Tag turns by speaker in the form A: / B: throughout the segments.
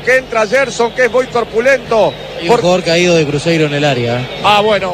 A: porque entra Gerson, que es muy corpulento.
B: Y un jugador caído de Cruzeiro en el área.
A: Bueno.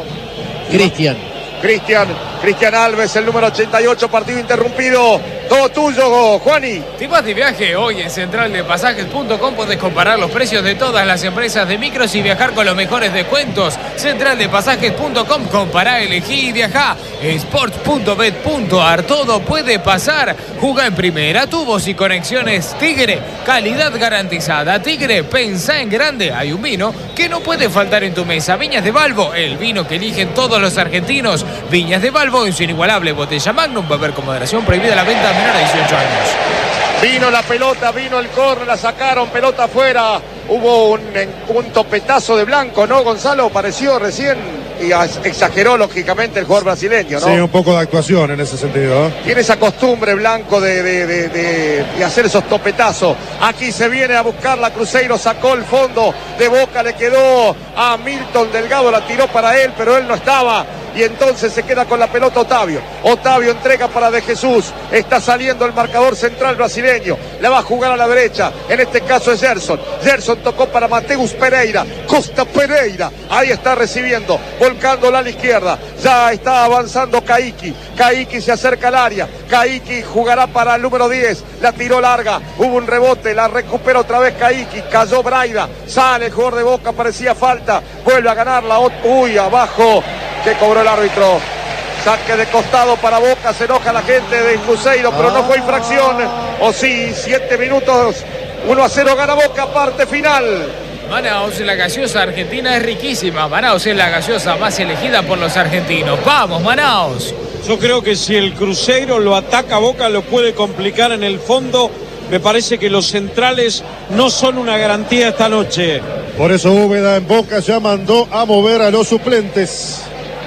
A: Cristian Alves, el número 88, partido interrumpido. Todo tuyo, Juani.
C: Si vas de viaje hoy en centraldepasajes.com podés comparar los precios de todas las empresas de micros y viajar con los mejores descuentos. Centraldepasajes.com, compará, elegí y viajá. Sports.bet.ar, todo puede pasar. Jugá en primera, tubos y conexiones Tigre, calidad garantizada. Tigre, pensá en grande. Hay un vino que no puede faltar en tu mesa. Viñas de Balbo, el vino que eligen todos los argentinos. Viñas de Balbo, en su inigualable botella Magnum. Va a haber con moderación, prohibida la venta a menor de 18 años.
A: Vino la pelota, vino el córner, la sacaron, pelota afuera. Hubo un topetazo de Blanco, ¿no, Gonzalo? Pareció recién y exageró lógicamente el jugador brasileño, ¿no?
D: Sí, un poco de actuación en ese sentido, ¿eh?
A: Tiene esa costumbre Blanco de hacer esos topetazos. Aquí se viene a buscar la Cruzeiro, sacó el fondo de Boca, le quedó a Milton Delgado, la tiró para él, pero él no estaba. Y entonces se queda con la pelota Otávio. Otávio entrega para De Jesús. Está saliendo el marcador central brasileño. La va a jugar a la derecha. En este caso es Gerson. Gerson tocó para Mateus Pereira. Costa Pereira. Ahí está recibiendo. Volcándola a la izquierda. Ya está avanzando Caiki. Caiki se acerca al área. Caiki jugará para el número 10. La tiró larga. Hubo un rebote. La recupera otra vez Caiki. Cayó Braida. Sale el jugador de Boca. Parecía falta. Vuelve a ganarla. Uy, abajo. Que cobró el árbitro. Saque de costado para Boca. Se enoja la gente de Cruzeiro, pero no fue infracción. O sí, 7 minutos. 1-0 gana Boca, parte final.
C: Manaus, la gaseosa argentina es riquísima. Manaus es la gaseosa más elegida por los argentinos. ¡Vamos, Manaus!
E: Yo creo que si el Cruzeiro lo ataca a Boca, lo puede complicar en el fondo. Me parece que los centrales no son una garantía esta noche.
D: Por eso Úbeda en Boca ya mandó a mover a los suplentes.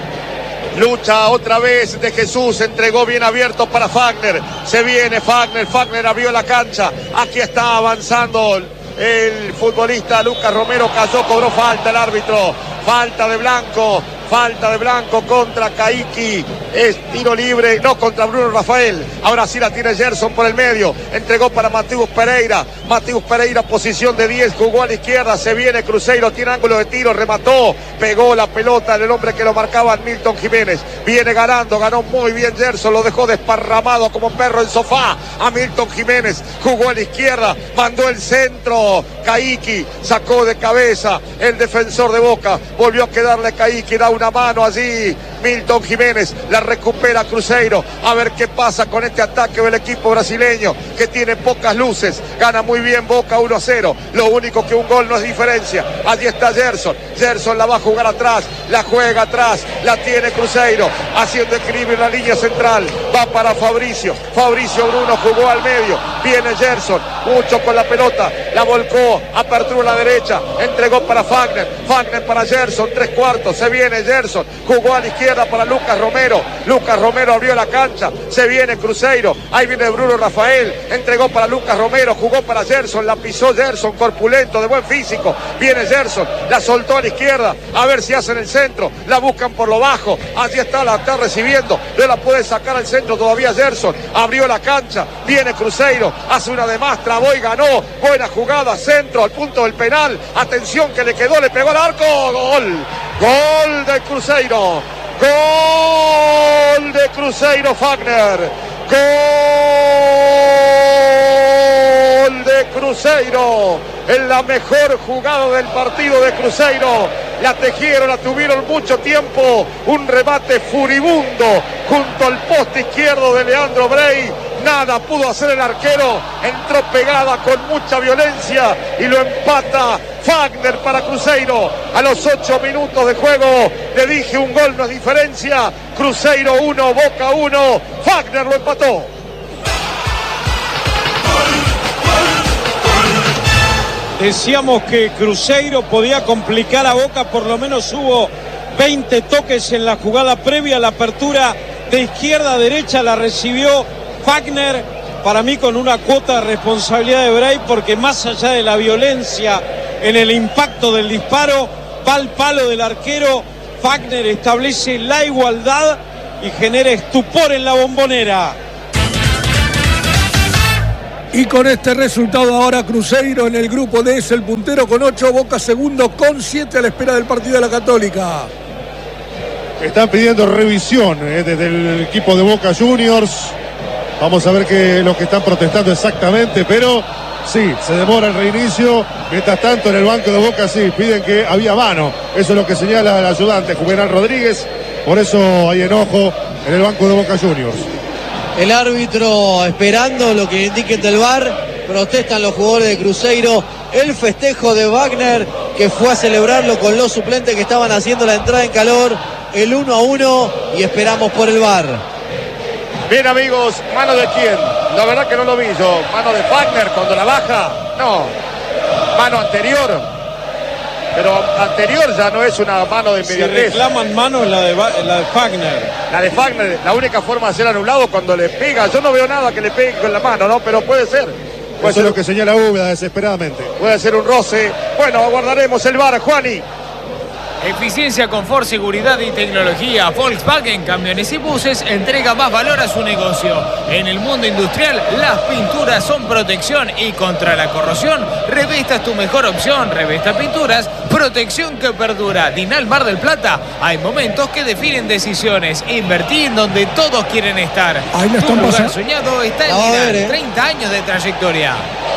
A: Lucha otra vez De Jesús, entregó bien abierto para Fagner. Se viene Fagner abrió la cancha. Aquí está avanzando el futbolista Lucas Romero, cayó, cobró falta el árbitro. Falta de Blanco contra Caiki. Es tiro libre, no, contra Bruno Rafael. Ahora sí la tiene Gerson por el medio. Entregó para Mateus Pereira. Mateus Pereira, posición de 10, jugó a la izquierda. Se viene Cruzeiro, tiene ángulo de tiro, remató. Pegó la pelota en el hombre que lo marcaba, Milton Jiménez. Viene ganando, ganó muy bien Gerson. Lo dejó desparramado como perro en sofá a Milton Jiménez. Jugó a la izquierda, mandó el centro. Caiki sacó de cabeza el defensor de Boca. Volvió a quedarle Caiki, da una mano allí. Milton Jiménez la recupera Cruzeiro. A ver qué pasa con este ataque del equipo brasileño que tiene pocas luces. Gana muy bien Boca 1-0. Lo único que un gol no es diferencia. Allí está Gerson. Gerson la va a jugar atrás. La juega atrás. La tiene Cruzeiro. Haciendo equilibrio en la línea central. Va para Fabricio. Fabricio Bruno jugó al medio. Viene Gerson. Mucho con la pelota. La volcó. Apertura a la derecha. Entregó para Fagner. Fagner para Gerson. 3/4. Se viene Gerson. Jugó a la izquierda para Lucas Romero. Lucas Romero abrió la cancha. Se viene Cruzeiro. Ahí viene Bruno Rafael. Entregó para Lucas Romero. Jugó para Gerson. La pisó Gerson. Corpulento, de buen físico. Viene Gerson. La soltó a la izquierda. A ver si hacen el centro. La buscan por lo bajo. Allí está, la está recibiendo. No la puede sacar al centro todavía Gerson. Abrió la cancha. Viene Cruzeiro. Hace una de más. Trabó y ganó. Buena jugada. Centro al punto del penal. Atención que le quedó. Le pegó al arco. Gol. Gol de Cruzeiro. Gol de Cruzeiro, Fagner. Gol de Cruzeiro. En la mejor jugada del partido de Cruzeiro. La tejieron, la tuvieron mucho tiempo. Un remate furibundo junto al poste izquierdo de Leandro Brey. Nada pudo hacer el arquero. Entró pegada con mucha violencia y lo empata Fagner para Cruzeiro. A los 8 minutos de juego le dije, un gol no es diferencia. Cruzeiro 1, Boca 1. Fagner lo empató.
E: Decíamos que Cruzeiro podía complicar a Boca, por lo menos hubo 20 toques en la jugada previa. La apertura de izquierda a derecha la recibió Fagner, para mí con una cuota de responsabilidad de Brey, porque más allá de la violencia en el impacto del disparo, va al palo del arquero. Fagner establece la igualdad y genera estupor en la Bombonera.
F: Y con este resultado ahora Cruzeiro en el grupo D es el puntero con 8, Boca segundo con 7 a la espera del partido de la Católica.
D: Están pidiendo revisión desde el equipo de Boca Juniors. Vamos a ver qué lo que están protestando exactamente, pero sí, se demora el reinicio. Mientras tanto, en el banco de Boca sí, piden que había mano. Eso es lo que señala el ayudante Juvenal Rodríguez. Por eso hay enojo en el banco de Boca Juniors.
B: El árbitro esperando lo que le indiquen del VAR. Protestan los jugadores de Cruzeiro. El festejo de Wagner, que fue a celebrarlo con los suplentes que estaban haciendo la entrada en calor. El 1-1 y esperamos por el VAR.
A: Bien, amigos, ¿mano de quién? La verdad que no lo vi yo. ¿Mano de Wagner cuando la baja? No. ¿Mano anterior? Pero anterior ya no es una mano de inmediatez.
E: Si reclaman mano es la de Wagner.
A: La de Wagner, la única forma de ser anulado cuando le pega. Yo no veo nada que le pegue con la mano, ¿no? Pero puede ser. Puede
D: Eso
A: ser
D: es lo que señala Úbeda desesperadamente.
A: Puede ser un roce. Bueno, aguardaremos el VAR, Juani.
C: Eficiencia, confort, seguridad y tecnología. Volkswagen Camiones y Buses entrega más valor a su negocio. En el mundo industrial, las pinturas son protección y contra la corrosión. Revesta es tu mejor opción. Revesta Pinturas, protección que perdura. Dinal Mar del Plata. Hay momentos que definen decisiones. Invertir donde todos quieren estar.
F: Ahí la
C: Tu
F: están
C: lugar
F: pasando.
C: soñado está en
B: La va a
C: Dinal.
B: ver,
C: 30 años de trayectoria.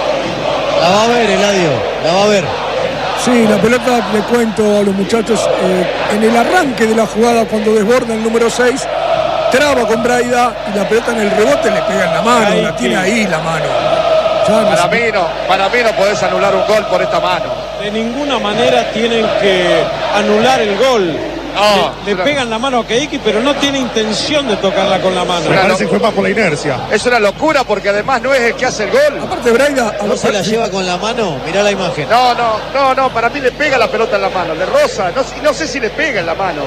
B: La va a ver, Eladio. La va a ver.
F: Sí, la pelota, le cuento a los muchachos, en el arranque de la jugada, cuando desborda el número 6, traba con Braida y la pelota en el rebote le pega en la mano,
E: Ahí
F: la tiene
E: sí.
F: ahí la mano. Ya no sé.
A: Para mí no podés anular un gol por esta mano.
E: De ninguna manera tienen que anular el gol.
A: No,
E: le pegan la mano a Keiki, pero no tiene intención de tocarla con la mano.
D: Me parece que fue más por la inercia.
A: Es una locura porque además no es el que hace el gol.
F: Aparte Braida,
B: ¿No se la lleva con la mano? Mirá la imagen.
A: No, para mí le pega la pelota en la mano, le roza, no sé si le pega en la mano,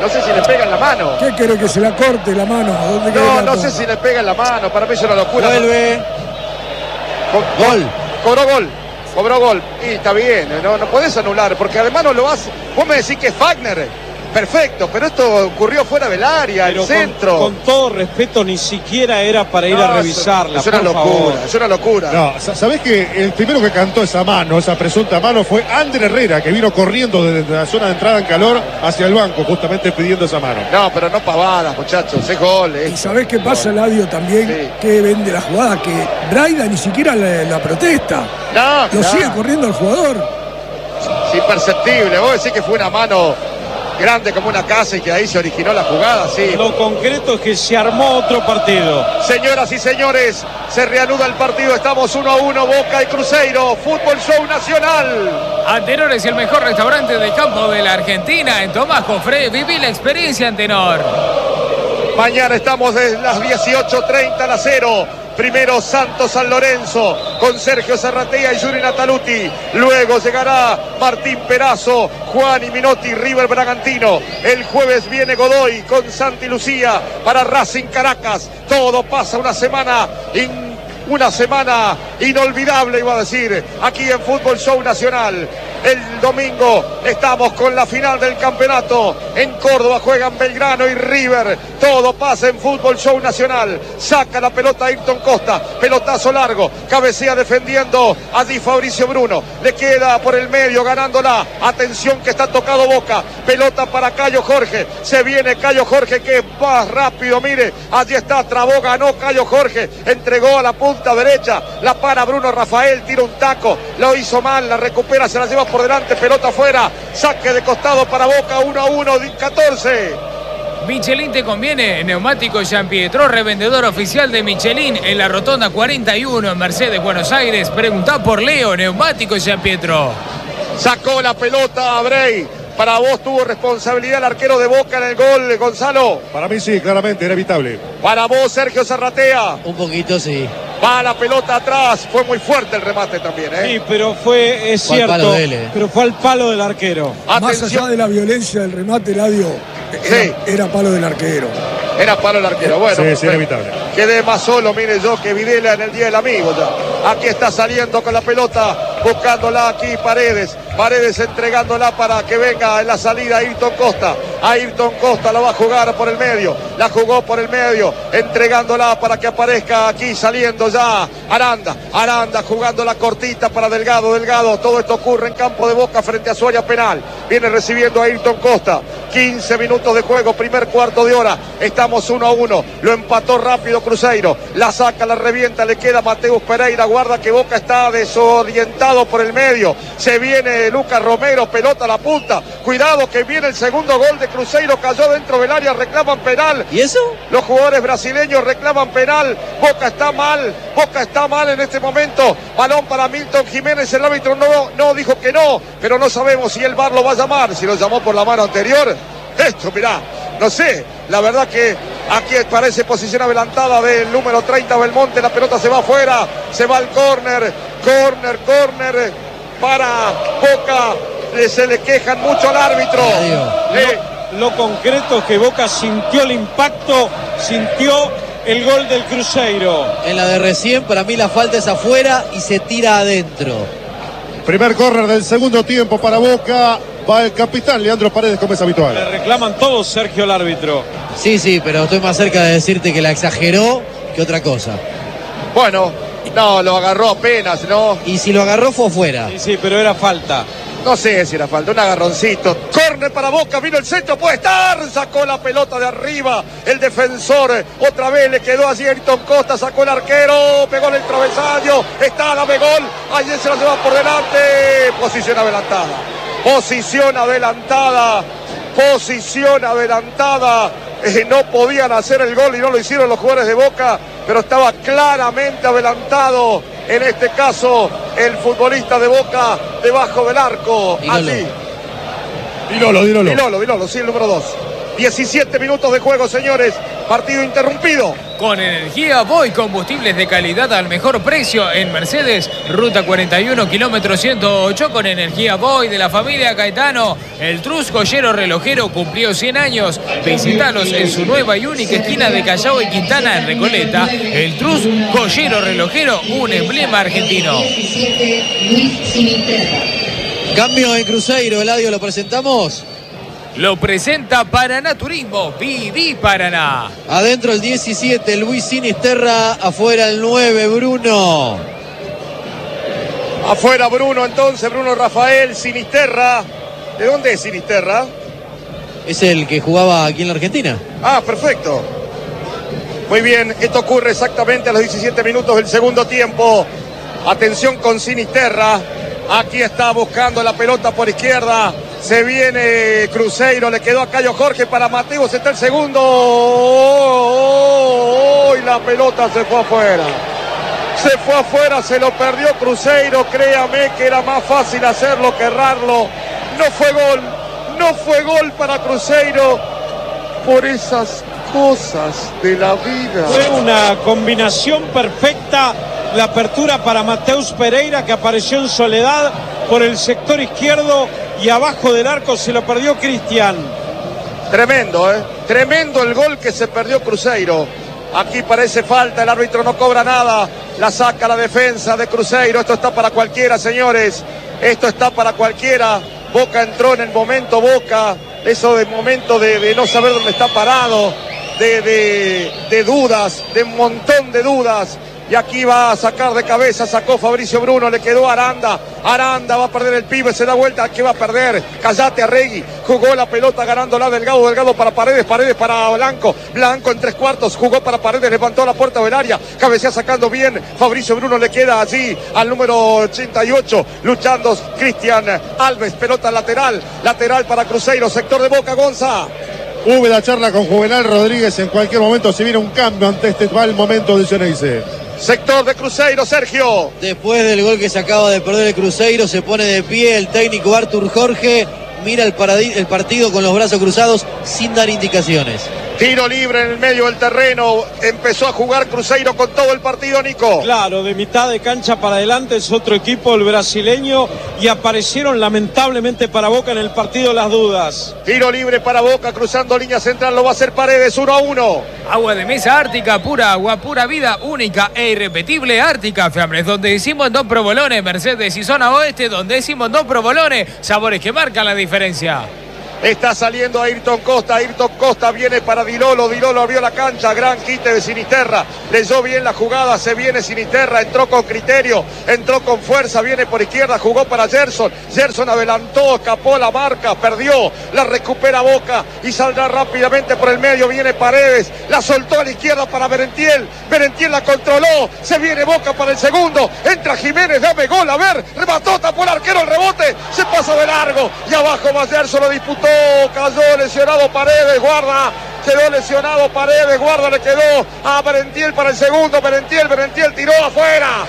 F: ¿qué quiere que se la corte la mano? ¿Dónde queda la
A: No
F: toma?
A: sé si le pega en la mano, para mí es una locura.
B: Vuelve. Gol.
A: Cobró gol, y está bien, no podés anular, porque además no lo hace, vos me decís que es Wagner. Perfecto, pero esto ocurrió fuera del área,
E: Pero
A: el centro.
E: con todo respeto, ni siquiera era para ir a revisarla.
A: Es una
E: por
A: locura,
E: favor.
A: es una locura.
D: No, ¿sabés que el primero que cantó esa mano, esa presunta mano, fue Ander Herrera, que vino corriendo desde la zona de entrada en calor hacia el banco, justamente pidiendo esa mano?
A: No, pero no pavadas, muchachos, es gol.
F: ¿Y sabés qué pasa, Eladio, también?
A: Sí.
F: Que vende la jugada, que Braida ni siquiera la protesta.
A: No,
F: Lo sigue corriendo el jugador.
A: es imperceptible. Vos decís que fue una mano grande como una casa y que ahí se originó la jugada, sí.
E: Lo concreto es que se armó otro partido.
A: Señoras y señores, se reanuda el partido. Estamos 1-1, Boca y Cruzeiro. Fútbol Show Nacional.
C: Antenor es el mejor restaurante de campo de la Argentina. En Tomás Jofré, viví la experiencia Antenor.
A: Mañana estamos desde las 18:30 a las 0. Primero Santos San Lorenzo con Sergio Zarratea y Yuri Nataluti. Luego llegará Martín Perazo, Juan y Minotti, River Bragantino. El jueves viene Godoy con Santi Lucía para Racing Caracas. Todo pasa una semana inolvidable, iba a decir, aquí en Fútbol Show Nacional. El domingo estamos con la final del campeonato. En Córdoba juegan Belgrano y River. Todo pasa en Fútbol Show Nacional. Saca la pelota Ayrton Costa. Pelotazo largo. Cabecea defendiendo allí Fabricio Bruno. Le queda por el medio ganándola. Atención que está tocado Boca. Pelota para Cayo Jorge. Se viene Cayo Jorge que es más rápido. Mire, allí está. Trabó, ganó Cayo Jorge. Entregó a la punta derecha. La para Bruno Rafael. Tira un taco. Lo hizo mal. La recupera. Se la lleva por delante, pelota afuera, saque de costado para Boca, 1-1, 14.
C: Michelin te conviene, neumático Jean Pietro, revendedor oficial de Michelin en la Rotonda 41 en Mercedes, Buenos Aires. Preguntá por Leo, neumático Jean Pietro.
A: Sacó la pelota a Bray. Para vos tuvo responsabilidad el arquero de Boca en el gol, Gonzalo.
D: Para mí sí, claramente, era evitable.
A: Para vos, Sergio Zarratea.
B: Un poquito, sí.
A: Va la pelota atrás. Fue muy fuerte el remate también,
E: Sí, pero es
B: Fue al palo
E: cierto,
B: de él,
E: pero fue al palo del arquero.
F: Más allá de la violencia del remate, Eladio, era palo del arquero.
A: Era palo el arquero. Bueno,
D: Sí, era evitable.
A: quedé más solo, mire yo, que Videla en el Día del Amigo ya. Aquí está saliendo con la pelota buscándola aquí Paredes entregándola para que venga en la salida Ayrton Costa. Ayrton Costa la va a jugar por el medio, la jugó por el medio, entregándola para que aparezca aquí saliendo ya Aranda jugando la cortita para Delgado. Todo esto ocurre en campo de Boca frente a su área penal. Viene recibiendo a Ayrton Costa. 15 minutos de juego, primer cuarto de hora. Estamos 1-1. Lo empató rápido Cruzeiro. La saca, la revienta, le queda Mateus Pereira. Guarda que Boca está desorientado por el medio. Se viene Lucas Romero, pelota a la punta. Cuidado que viene el segundo gol de Cruzeiro. Cayó dentro del área, reclaman penal.
B: ¿Y eso?
A: Los jugadores brasileños reclaman penal. Boca está mal en este momento. Balón para Milton Jiménez. El árbitro no dijo que no, pero no sabemos si el VAR lo va a llamar. Si lo llamó por la mano anterior. Esto, mirá, no sé, la verdad que aquí parece posición adelantada del número 30 Belmonte, la pelota se va afuera, se va al córner para Boca, se le quejan mucho al árbitro.
E: Lo concreto es que Boca sintió el impacto, sintió el gol del Cruzeiro.
B: En la de recién, para mí la falta es afuera y se tira adentro.
D: Primer córner del segundo tiempo para Boca. Va el capitán Leandro Paredes como es habitual.
E: Le reclaman todos, Sergio, el árbitro.
B: Sí, pero estoy más cerca de decirte que la exageró que otra cosa.
A: Bueno, no, lo agarró apenas, ¿no?
B: Y si lo agarró fue afuera.
E: Sí, pero era falta.
A: No sé si era falta, un agarroncito. Córner para Boca, vino el centro, puede estar. Sacó la pelota de arriba. El defensor, otra vez le quedó allí Ayrton Costa, sacó el arquero, pegó en el travesaño. Está, dame gol. Ayer se la lleva por delante. Posición adelantada. No podían hacer el gol y no lo hicieron los jugadores de Boca, pero estaba claramente adelantado. En este caso, el futbolista de Boca debajo del arco. Allí. Dilolo, sí, el número 2. 17 minutos de juego, señores. Partido interrumpido.
C: Con Energía Voy, combustibles de calidad al mejor precio en Mercedes, ruta 41, kilómetro 108. Con Energía Voy de la familia Caetano, el Trus Joyero Relojero cumplió 100 años. Visítalos en su nueva y única esquina de Callao y Quintana en Recoleta. El Trus Joyero Relojero, un emblema argentino.
B: Cambio en Cruzeiro, Eladio, ¿lo presentamos?
C: Lo presenta Paraná Turismo, Viví Paraná.
B: Adentro el 17, Luis Sinisterra. Afuera el 9, Bruno.
A: Afuera Bruno, entonces, Bruno Rafael Sinisterra. ¿De dónde es Sinisterra?
B: Es el que jugaba aquí en la Argentina.
A: Ah, perfecto. Muy bien, esto ocurre exactamente a los 17 minutos del segundo tiempo. Atención con Sinisterra. Aquí está buscando la pelota por izquierda. Se viene Cruzeiro, le quedó a Cayo Jorge para Mateus, está el segundo. Y la pelota se fue afuera. Se lo perdió Cruzeiro. Créame que era más fácil hacerlo que errarlo. No fue gol para Cruzeiro por esas cosas de la vida.
E: Fue una combinación perfecta. La apertura para Mateus Pereira, que apareció en soledad por el sector izquierdo, y abajo del arco se lo perdió Cristian.
A: Tremendo, tremendo el gol que se perdió Cruzeiro. Aquí parece falta, el árbitro no cobra nada. La saca la defensa de Cruzeiro. Esto está para cualquiera, señores. Esto está para cualquiera. Boca entró en el momento Boca. Eso de momento de no saber dónde está parado. De dudas, de un montón de dudas. Y aquí va a sacar de cabeza, sacó Fabricio Bruno, le quedó Aranda va a perder el pibe, se da vuelta, ¿qué va a perder? Callate Arregui, jugó la pelota ganándola Delgado para Paredes para Blanco en 3/4, jugó para Paredes, levantó la puerta del área, cabecea sacando bien, Fabricio Bruno le queda allí al número 88, luchando Cristian Alves, pelota lateral para Cruzeiro, sector de Boca, Gonza.
D: Hubo la charla con Juvenal Rodríguez, en cualquier momento se viene un cambio ante este mal momento de Geneise.
A: Sector de Cruzeiro, Sergio.
B: Después del gol que se acaba de perder el Cruzeiro, se pone de pie el técnico Artur Jorge, mira el partido con los brazos cruzados sin dar indicaciones.
A: Tiro libre en el medio del terreno. Empezó a jugar Cruzeiro con todo el partido, Nico.
E: Claro, de mitad de cancha para adelante es otro equipo, el brasileño, y aparecieron lamentablemente para Boca en el partido las dudas.
A: Tiro libre para Boca, cruzando línea central, lo va a hacer Paredes, 1-1.
C: Agua de mesa Ártica, pura agua, pura vida, única e irrepetible. Ártica Fiambres, donde decimos dos provolones. Mercedes y zona oeste, donde decimos dos provolones. Sabores que marcan la diferencia.
A: Está saliendo Ayrton Costa viene para Dilolo abrió la cancha, gran quite de Sinisterra, leyó bien la jugada, se viene Sinisterra, entró con criterio, entró con fuerza, viene por izquierda, jugó para Gerson adelantó, escapó la marca, perdió, la recupera Boca y saldrá rápidamente por el medio, viene Paredes, la soltó a la izquierda para Merentiel la controló, se viene Boca para el segundo, entra Jiménez, dame gol, a ver, remató, tapó el arquero, el rebote, se pasó de largo y abajo va Gerson, lo disputó. Cayó lesionado Paredes, guarda, quedó lesionado Paredes, guarda, le quedó a Merentiel para el segundo, Merentiel tiró afuera,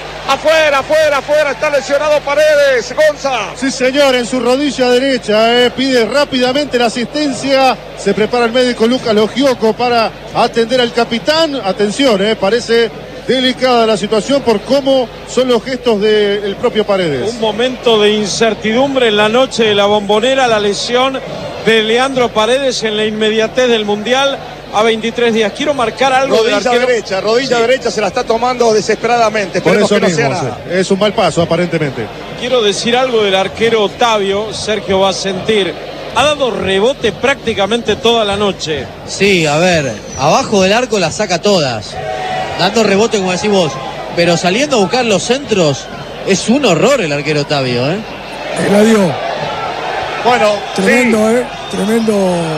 A: está lesionado Paredes, Gonza.
D: Sí señor, en su rodilla derecha, pide rápidamente la asistencia, se prepara el médico Lucas Logioco para atender al capitán, atención, parece delicada la situación por cómo son los gestos del propio Paredes.
E: Un momento de incertidumbre en la noche de la Bombonera, la lesión de Leandro Paredes en la inmediatez del Mundial a 23 días. Quiero marcar algo
A: rodilla derecha, se la está tomando desesperadamente.
D: Por eso
A: que no
D: mismo,
A: sea nada.
D: Es un mal paso aparentemente.
E: Quiero decir algo del arquero Otavio, Sergio va a sentir. Ha dado rebote prácticamente toda la noche.
B: Sí, a ver, abajo del arco las saca todas, dando rebote como decís vos, pero saliendo a buscar los centros es un horror el arquero Otavio,
F: La dio.
A: Bueno,
F: tremendo,
A: sí.
F: Tremendo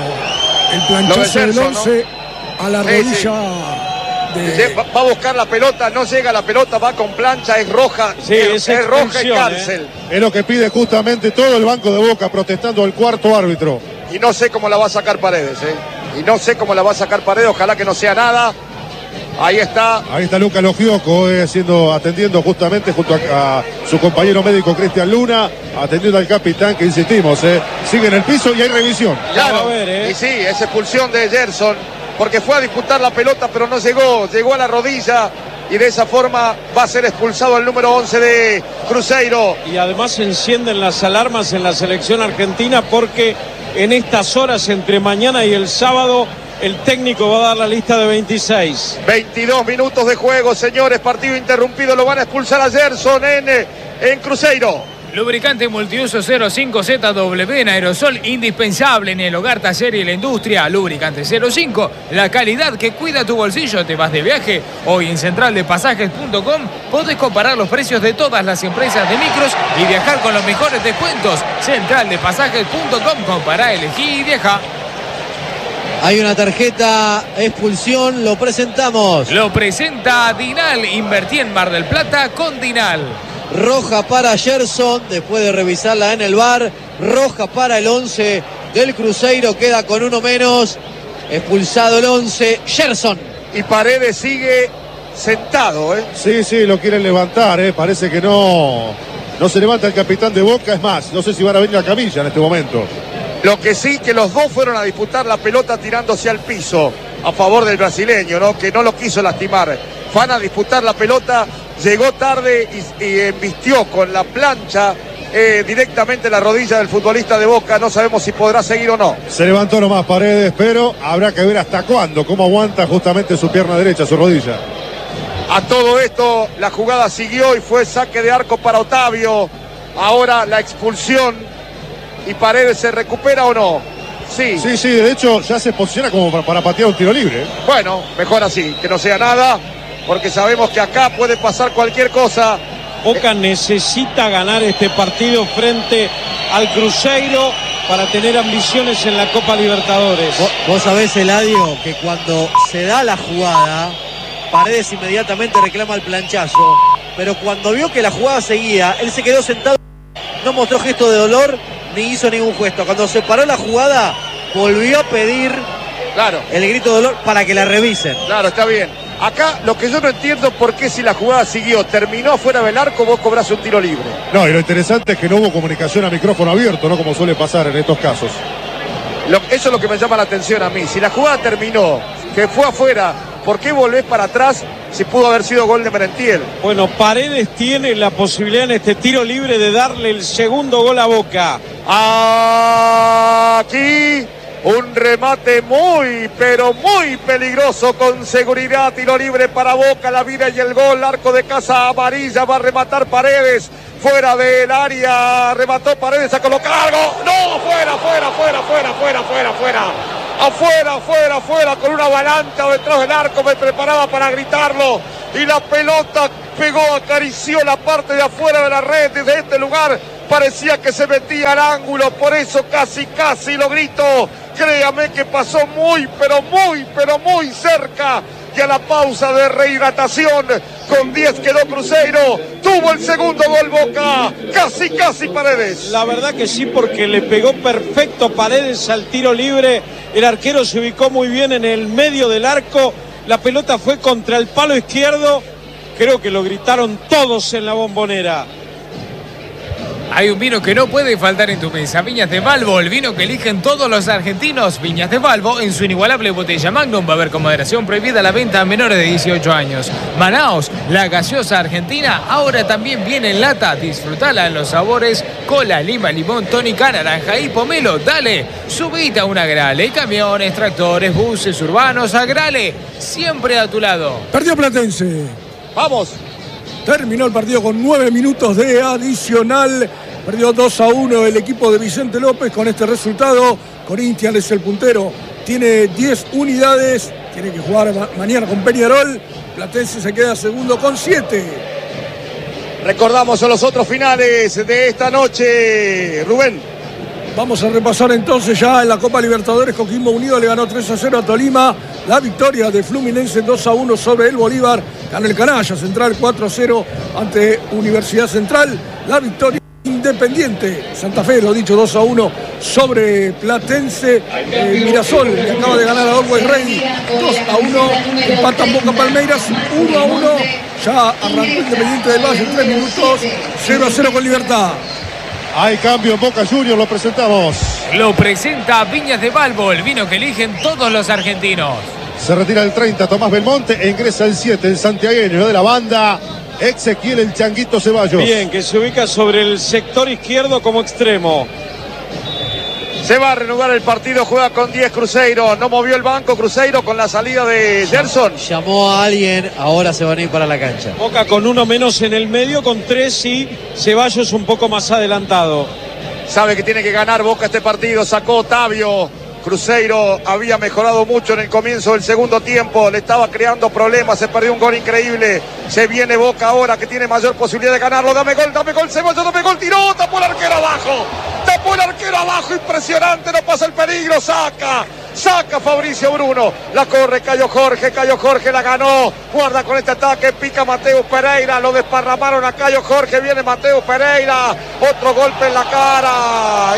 F: el planchazo del 11, ¿no? A la rodilla.
A: Va a buscar la pelota, no llega la pelota, va con plancha, es roja,
E: sí,
A: es roja y cárcel.
D: Es lo que pide justamente todo el banco de Boca, protestando al cuarto árbitro.
A: Y no sé cómo la va a sacar Paredes, ojalá que no sea nada. Ahí está
D: Lucas Logioco atendiendo justamente junto a su compañero médico Cristian Luna, atendiendo al capitán que insistimos, sigue en el piso y hay revisión.
A: Claro, y sí, es expulsión de Gerson, porque fue a disputar la pelota pero no llegó a la rodilla y de esa forma va a ser expulsado el número 11 de Cruzeiro.
E: Y además se encienden las alarmas en la selección argentina porque en estas horas entre mañana y el sábado el técnico va a dar la lista de 26.
A: 22 minutos de juego, señores. Partido interrumpido. Lo van a expulsar a Gerson en Cruzeiro.
C: Lubricante multiuso 05ZW en aerosol, indispensable en el hogar, taller y la industria. Lubricante 05, la calidad que cuida tu bolsillo. ¿Te vas de viaje? Hoy en centraldepasajes.com podés comparar los precios de todas las empresas de micros y viajar con los mejores descuentos. Centraldepasajes.com, compará, elegí y viaja.
B: Hay una tarjeta expulsión, lo presentamos.
C: Lo presenta Dinal, invertí en Mar del Plata con Dinal.
B: Roja para Gerson, después de revisarla en el VAR. Roja para el 11 del Cruzeiro, queda con uno menos. Expulsado el 11, Gerson.
A: Y Paredes sigue sentado,
D: Sí, lo quieren levantar, parece que no se levanta el capitán de Boca, es más, no sé si van a venir a camilla en este momento.
A: Lo que sí, que los dos fueron a disputar la pelota tirándose al piso a favor del brasileño, ¿no? Que no lo quiso lastimar. Van a disputar la pelota, llegó tarde y embistió con la plancha directamente la rodilla del futbolista de Boca. No sabemos si podrá seguir o no.
D: Se levantó nomás Paredes, pero habrá que ver hasta cuándo, cómo aguanta justamente su pierna derecha, su rodilla.
A: A todo esto, la jugada siguió y fue saque de arco para Otavio. Ahora la expulsión. ¿Y Paredes se recupera o no? Sí.
D: Sí, de hecho ya se posiciona como para patear un tiro libre.
A: Bueno, mejor así, que no sea nada, porque sabemos que acá puede pasar cualquier cosa.
E: Boca necesita ganar este partido frente al Cruzeiro para tener ambiciones en la Copa Libertadores.
B: Vos sabés, Eladio, que cuando se da la jugada, Paredes inmediatamente reclama el planchazo, pero cuando vio que la jugada seguía, él se quedó sentado, no mostró gesto de dolor ni hizo ningún gesto. Cuando se paró la jugada, volvió a pedir el grito de dolor para que la revisen.
A: Claro, está bien. Acá lo que yo no entiendo es por qué, si la jugada siguió, terminó fuera del arco, vos cobrás un tiro libre.
D: No, y lo interesante es que no hubo comunicación a micrófono abierto, ¿no? Como suele pasar en estos casos.
A: Eso es lo que me llama la atención a mí. Si la jugada terminó, que fue afuera, ¿por qué volvés para atrás si pudo haber sido gol de Merentiel?
E: Bueno, Paredes tiene la posibilidad en este tiro libre de darle el segundo gol a Boca.
A: Aquí un remate muy, pero muy peligroso, con seguridad, tiro libre para Boca, la vida y el gol, arco de casa amarilla, va a rematar Paredes, fuera del área, remató Paredes a colocar algo, no, fuera, afuera, con una avalancha detrás del arco, me preparaba para gritarlo, y la pelota pegó, acarició la parte de afuera de la red, desde este lugar, parecía que se metía al ángulo, por eso casi lo grito. Créame que pasó muy cerca, y a la pausa de rehidratación, con 10 quedó Cruzeiro, tuvo el segundo gol Boca, casi Paredes.
E: La verdad que sí, porque le pegó perfecto Paredes al tiro libre, el arquero se ubicó muy bien en el medio del arco, la pelota fue contra el palo izquierdo, creo que lo gritaron todos en la Bombonera.
C: Hay un vino que no puede faltar en tu mesa. Viñas de Valvo, el vino que eligen todos los argentinos. Viñas de Valvo, en su inigualable botella Magnum. Va a haber con moderación prohibida la venta a menores de 18 años. Manaos, la gaseosa argentina, ahora también viene en lata. Disfrutala en los sabores cola, lima, limón, tónica, naranja y pomelo. Dale, subite a una Grale. Camiones, tractores, buses urbanos, Agrale, siempre a tu lado.
F: Perdió Platense.
A: Vamos.
F: Terminó el partido con 9 minutos de adicional. Perdió 2-1 el equipo de Vicente López. Con este resultado, Corinthians es el puntero. Tiene 10 unidades. Tiene que jugar mañana con Peñarol. Platense se queda segundo con 7.
A: Recordamos los otros finales de esta noche, Rubén.
F: Vamos a repasar entonces ya en la Copa Libertadores. Coquimbo Unido le ganó 3-0 a Tolima. La victoria de Fluminense 2-1 sobre el Bolívar. Ganó el Canalla Central 4-0 ante Universidad Central. La victoria Independiente Santa Fe, lo dicho, 2-1 sobre Platense. Mirasol le acaba de ganar a Orwell Ready 2-1. Empatan Boca Palmeiras 1-1. Ya arrancó Independiente del Valle en 3 minutos. 0-0 con Libertad.
D: Hay cambio en Boca Juniors, lo presentamos.
C: Lo presenta Viñas de Valvo, el vino que eligen todos los argentinos.
D: Se retira el 30 Tomás Belmonte e ingresa el 7 el santiagueño de la banda, Ezequiel el Changuito Ceballos.
E: Bien, que se ubica sobre el sector izquierdo como extremo.
A: Se va a reanudar el partido, juega con 10 Cruzeiro. No movió el banco Cruzeiro con la salida de Gerson.
B: Llamó a alguien, ahora se van a ir para la cancha.
E: Boca con uno menos en el medio, con 3 y Ceballos un poco más adelantado.
A: Sabe que tiene que ganar Boca este partido, sacó Otavio. Cruzeiro había mejorado mucho en el comienzo del segundo tiempo, le estaba creando problemas, se perdió un gol increíble. Se viene Boca ahora que tiene mayor posibilidad de ganarlo. Dame gol, Ceballos, dame gol, tiró, tapó el arquero abajo, impresionante, no pasa el peligro, saca Fabricio Bruno, la corre Cayo Jorge la ganó, guarda con este ataque, pica Mateus Pereira, lo desparramaron a Cayo Jorge, viene Mateus Pereira, otro golpe en la cara,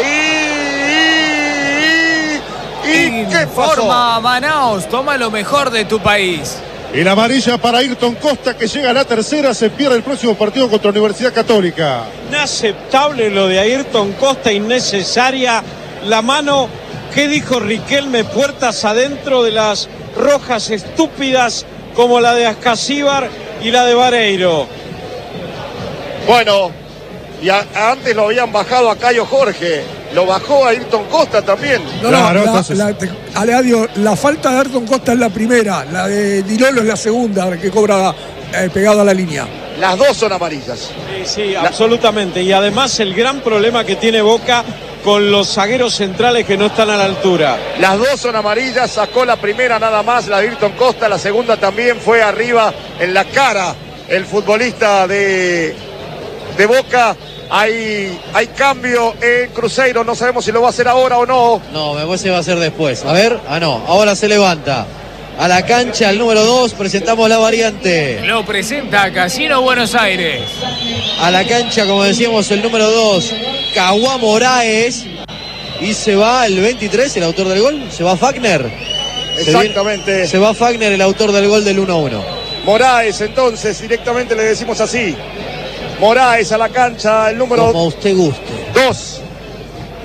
A: ¿y qué pasó?
C: Informa Manaos, toma lo mejor de tu país.
D: Y la amarilla para Ayrton Costa, que llega a la tercera, se pierde el próximo partido contra Universidad Católica.
E: Inaceptable lo de Ayrton Costa, innecesaria la mano. ¿Qué dijo Riquelme? Puertas adentro de las rojas estúpidas como la de Ascasíbar y la de Vareiro.
A: Bueno, y antes lo habían bajado a Cayo Jorge, lo bajó a Ayrton Costa también.
F: Aleadio, la falta de Ayrton Costa es la primera, la de Dilolo es la segunda, que cobra pegado a la línea.
A: Las dos son amarillas.
E: Sí, absolutamente. Y además el gran problema que tiene Boca con los zagueros centrales que no están a la altura.
A: Las dos son amarillas, sacó la primera nada más, la de Ayrton Costa, la segunda también fue arriba en la cara el futbolista de Boca. Hay cambio en Cruzeiro, no sabemos si lo va a hacer ahora o no.
B: No, me parece que va a ser después. A ver, no, ahora se levanta. A la cancha, el número 2, presentamos la variante.
C: Lo presenta Casino Buenos Aires.
B: A la cancha, como decíamos, el número 2, Cauá Moraes. Y se va el 23, el autor del gol, se va Fagner.
A: Exactamente.
B: Se va Fagner, el autor del gol del 1-1.
A: Moraes, entonces, directamente le decimos así. Moraes a la cancha, el número...
B: Como usted guste.
A: 2.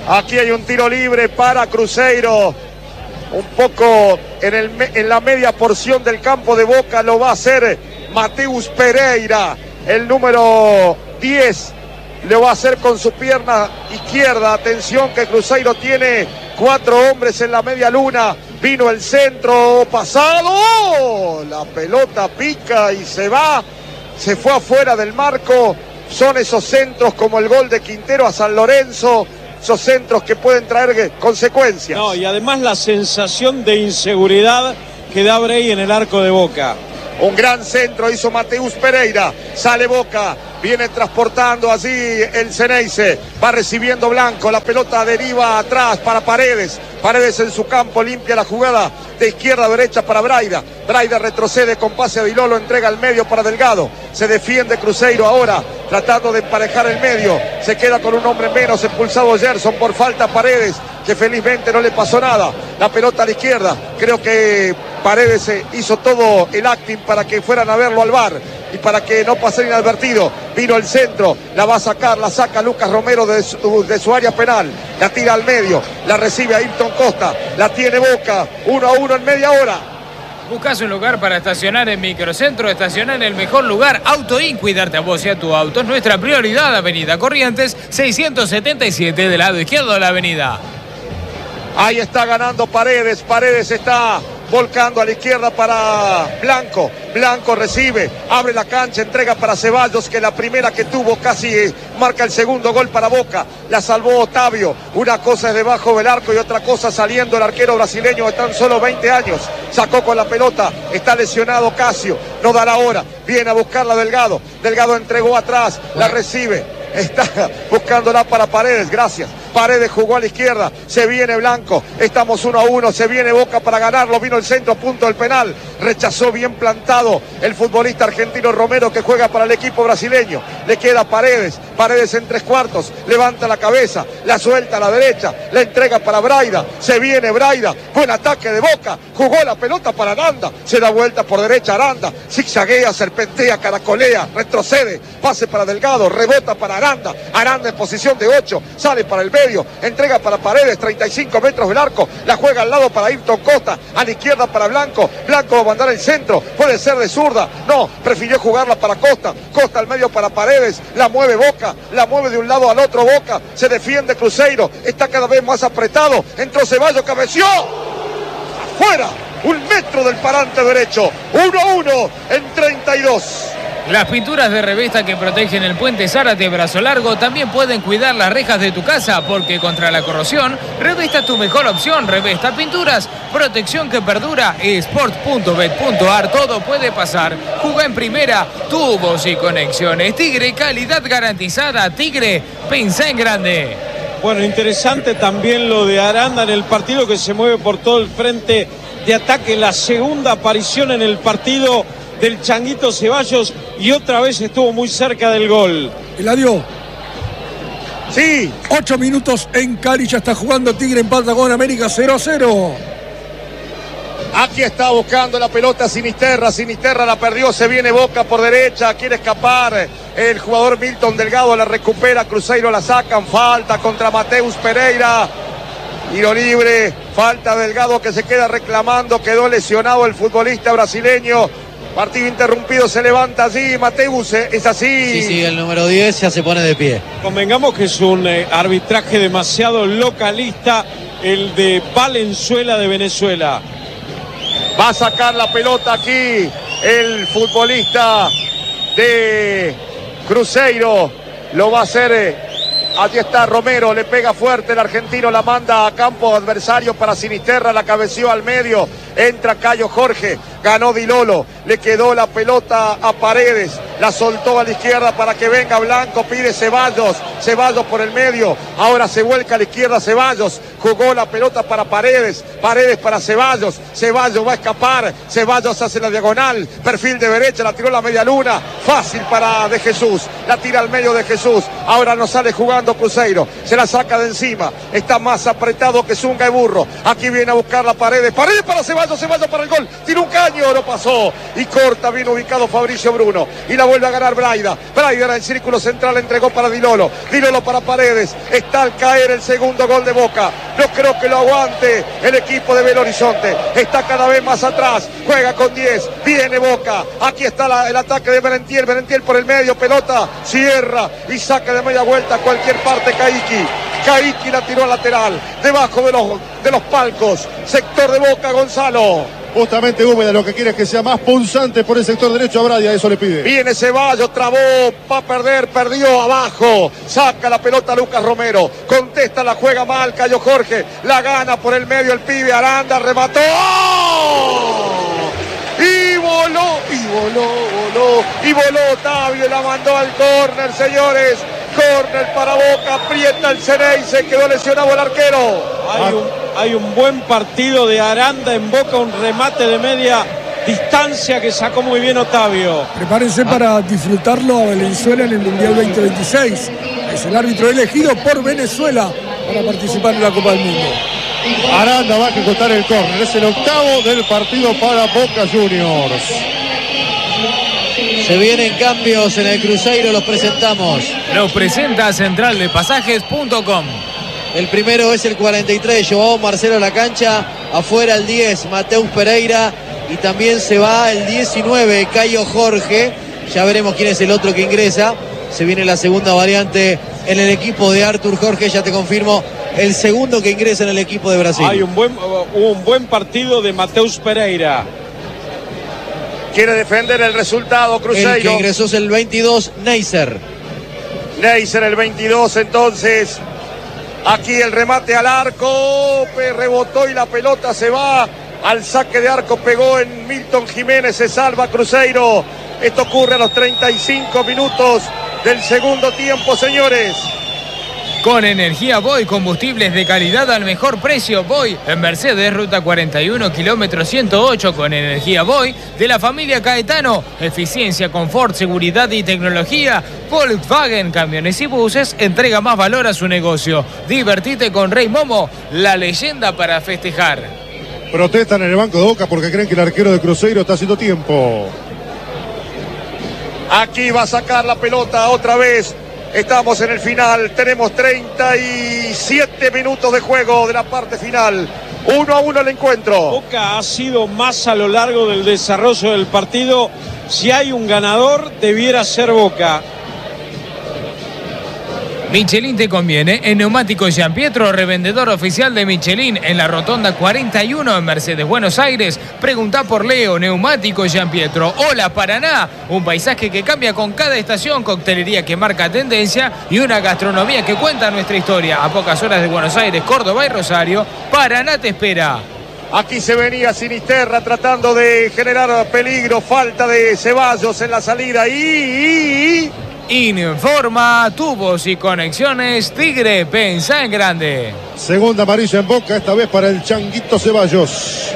A: Aquí hay un tiro libre para Cruzeiro. Un poco en la media porción del campo de Boca lo va a hacer Mateus Pereira. El número 10 lo va a hacer con su pierna izquierda. Atención que Cruzeiro tiene 4 hombres en la media luna. Vino el centro pasado. La pelota pica y se va. Se fue afuera del marco. Son esos centros como el gol de Quintero a San Lorenzo. Esos centros que pueden traer consecuencias.
E: No, y además la sensación de inseguridad que da Bray en el arco de Boca.
A: Un gran centro hizo Mateus Pereira. Sale Boca. Viene transportando allí el Ceneice. Va recibiendo Blanco. La pelota deriva atrás para Paredes. Paredes en su campo. Limpia la jugada de izquierda a derecha para Braida. Braida retrocede con pase a Dilolo. Entrega al medio para Delgado. Se defiende Cruzeiro ahora. Tratando de emparejar el medio. Se queda con un hombre menos. Expulsado Gerson por falta Paredes. Que felizmente no le pasó nada. La pelota a la izquierda. Creo que Paredes hizo todo el acting para que fueran a verlo al VAR y para que no pasara inadvertido. Vino el centro, la va a sacar, la saca Lucas Romero de su área penal. La tira al medio, la recibe Ayrton Costa. La tiene Boca, 1-1 en media hora.
C: Buscas un lugar para estacionar en Microcentro, estacionar en el mejor lugar. Autoin, cuidarte a vos y a tu auto es nuestra prioridad. Avenida Corrientes 677 del lado izquierdo de la avenida.
A: Ahí está ganando Paredes. Paredes está volcando a la izquierda para Blanco. Blanco recibe, abre la cancha, entrega para Ceballos, que la primera que tuvo casi marca el segundo gol para Boca. La salvó Otavio. Una cosa es debajo del arco y otra cosa saliendo el arquero brasileño de tan solo 20 años. Sacó con la pelota, está lesionado Casio, no da la hora. Viene a buscarla Delgado. Delgado entregó atrás, la recibe. Está buscándola para Paredes, gracias. Paredes jugó a la izquierda, se viene Blanco, estamos 1-1, se viene Boca para ganarlo, vino el centro, punto del penal, rechazó bien plantado el futbolista argentino Romero que juega para el equipo brasileño, le queda Paredes, Paredes en 3/4, levanta la cabeza, la suelta a la derecha, la entrega para Braida, se viene Braida, buen ataque de Boca, jugó la pelota para Aranda, se da vuelta por derecha Aranda, zigzaguea, serpentea, caracolea, retrocede, pase para Delgado, rebota para Aranda, Aranda en posición de 8, sale para el medio, entrega para Paredes, 35 metros del arco, la juega al lado para Ayrton Costa, a la izquierda para Blanco, Blanco va a mandar el centro, puede ser de zurda, no, prefirió jugarla para Costa, Costa al medio para Paredes, la mueve Boca, la mueve de un lado al otro Boca, se defiende Cruzeiro, está cada vez más apretado, entró Ceballos, cabeció, afuera, 1 metro del parante derecho, 1-1 en 32.
C: Las pinturas de Revesta que protegen el puente Zárate Brazo Largo también pueden cuidar las rejas de tu casa, porque contra la corrosión, Revesta es tu mejor opción. Revesta Pinturas, protección que perdura. Sport.bet.ar, todo puede pasar. Juga en primera, tubos y conexiones. Tigre, calidad garantizada. Tigre, pensá en grande.
E: Bueno, interesante también lo de Aranda en el partido, que se mueve por todo el frente de ataque. La segunda aparición en el partido del Changuito Ceballos y otra vez estuvo muy cerca del gol.
F: Eladio.
A: Sí.
F: 8 minutos en Cali, ya está jugando Tigre, empata con América 0-0.
A: Aquí está buscando la pelota Sinisterra, Sinisterra la perdió, se viene Boca por derecha, quiere escapar el jugador Milton Delgado, la recupera, Cruzeiro la sacan, falta contra Mateus Pereira. Tiro libre, falta Delgado que se queda reclamando, quedó lesionado el futbolista brasileño. Partido interrumpido, se levanta allí, Mateus, es así.
B: Sí, el número 10 ya se pone de pie.
E: Convengamos que es un arbitraje demasiado localista, el de Valenzuela de Venezuela.
A: Va a sacar la pelota aquí el futbolista de Cruzeiro, lo va a hacer. Allí está Romero, le pega fuerte el argentino, la manda a campo adversario para Sinisterra, la cabeció al medio, entra Cayo Jorge, ganó Dilolo, le quedó la pelota a Paredes, la soltó a la izquierda para que venga Blanco, pide Ceballos, Ceballos por el medio, ahora se vuelca a la izquierda Ceballos, jugó la pelota para Paredes, Paredes para Ceballos, Ceballos va a escapar, Ceballos hace la diagonal, perfil de derecha, la tiró la media luna, fácil para De Jesús, la tira al medio de Jesús, ahora no sale jugando Cruzeiro, se la saca de encima, está más apretado que Zunga y Burro, aquí viene a buscar la Paredes, Paredes para Ceballos, Ceballos para el gol, tira un caño, Cañoro pasó y corta, bien ubicado Fabricio Bruno. Y la vuelve a ganar Braida. Braida en el círculo central, entregó para Dilolo. Dilolo para Paredes. Está al caer el segundo gol de Boca. No creo que lo aguante el equipo de Belo Horizonte. Está cada vez más atrás. Juega con 10. Viene Boca. Aquí está el ataque de Merentiel. Merentiel por el medio. Pelota. Cierra y saca de media vuelta a cualquier parte Caiki. Caiki la tiró al lateral. Debajo de los palcos. Sector de Boca, Gonzalo.
D: Justamente Úbeda lo que quiere es que sea más punzante por el sector derecho a Braida, eso le pide.
A: Viene Ceballos, trabó, va a perder, perdió abajo. Saca la pelota Lucas Romero. Contesta, la juega mal Cayo Jorge. La gana por el medio el pibe Aranda, remató. Y voló Otavio, la mandó al córner, señores. Córner para Boca, aprieta el Ceney, se quedó lesionado el arquero.
E: Hay un buen partido de Aranda en Boca, un remate de media distancia que sacó muy bien Otavio.
F: Prepárense para disfrutarlo a Venezuela en el Mundial 2026. Es el árbitro elegido por Venezuela para participar en la Copa del Mundo.
D: Aranda va a ejecutar el córner, es el octavo del partido para Boca Juniors.
B: Se vienen cambios en el Cruzeiro, los presentamos.
C: Los presenta centraldepasajes.com.
B: El primero es el 43, Joao Marcelo a la cancha. Afuera el 10, Mateus Pereira. Y también se va el 19, Cayo Jorge. Ya veremos quién es el otro que ingresa. Se viene la segunda variante en el equipo de Artur Jorge. Ya te confirmo, el segundo que ingresa en el equipo de Brasil.
E: Hubo un buen partido de Mateus Pereira.
A: Quiere defender el resultado Cruzeiro.
B: El que ingresó es el 22, Neisser.
A: Neisser el 22, entonces. Aquí el remate al arco. Rebotó y la pelota se va al saque de arco. Pegó en Milton Jiménez. Se salva Cruzeiro. Esto ocurre a los 35 minutos del segundo tiempo, señores.
C: Con energía Boy, combustibles de calidad al mejor precio. Boy en Mercedes, ruta 41, kilómetro 108. Con energía Boy de la familia Caetano. Eficiencia, confort, seguridad y tecnología. Volkswagen, camiones y buses, entrega más valor a su negocio. Divertite con Rey Momo, la leyenda para festejar.
D: Protestan en el banco de Boca porque creen que el arquero de Cruzeiro está haciendo tiempo.
A: Aquí va a sacar la pelota otra vez. Estamos en el final, tenemos 37 minutos de juego de la parte final. 1-1 el encuentro.
E: Boca ha sido más a lo largo del desarrollo del partido. Si hay un ganador, debiera ser Boca.
C: Michelin te conviene. En Neumáticos Gianpietro, revendedor oficial de Michelin en la Rotonda 41 en Mercedes, Buenos Aires. Preguntá por Leo. Neumáticos Gianpietro. Hola Paraná. Un paisaje que cambia con cada estación, coctelería que marca tendencia y una gastronomía que cuenta nuestra historia. A pocas horas de Buenos Aires, Córdoba y Rosario, Paraná te espera.
A: Aquí se venía Sinisterra tratando de generar peligro. Falta de Ceballos en la salida.
C: Informa Tubos y Conexiones Tigre, pensá en grande.
D: Segunda amarilla en Boca, esta vez para el Changuito Ceballos.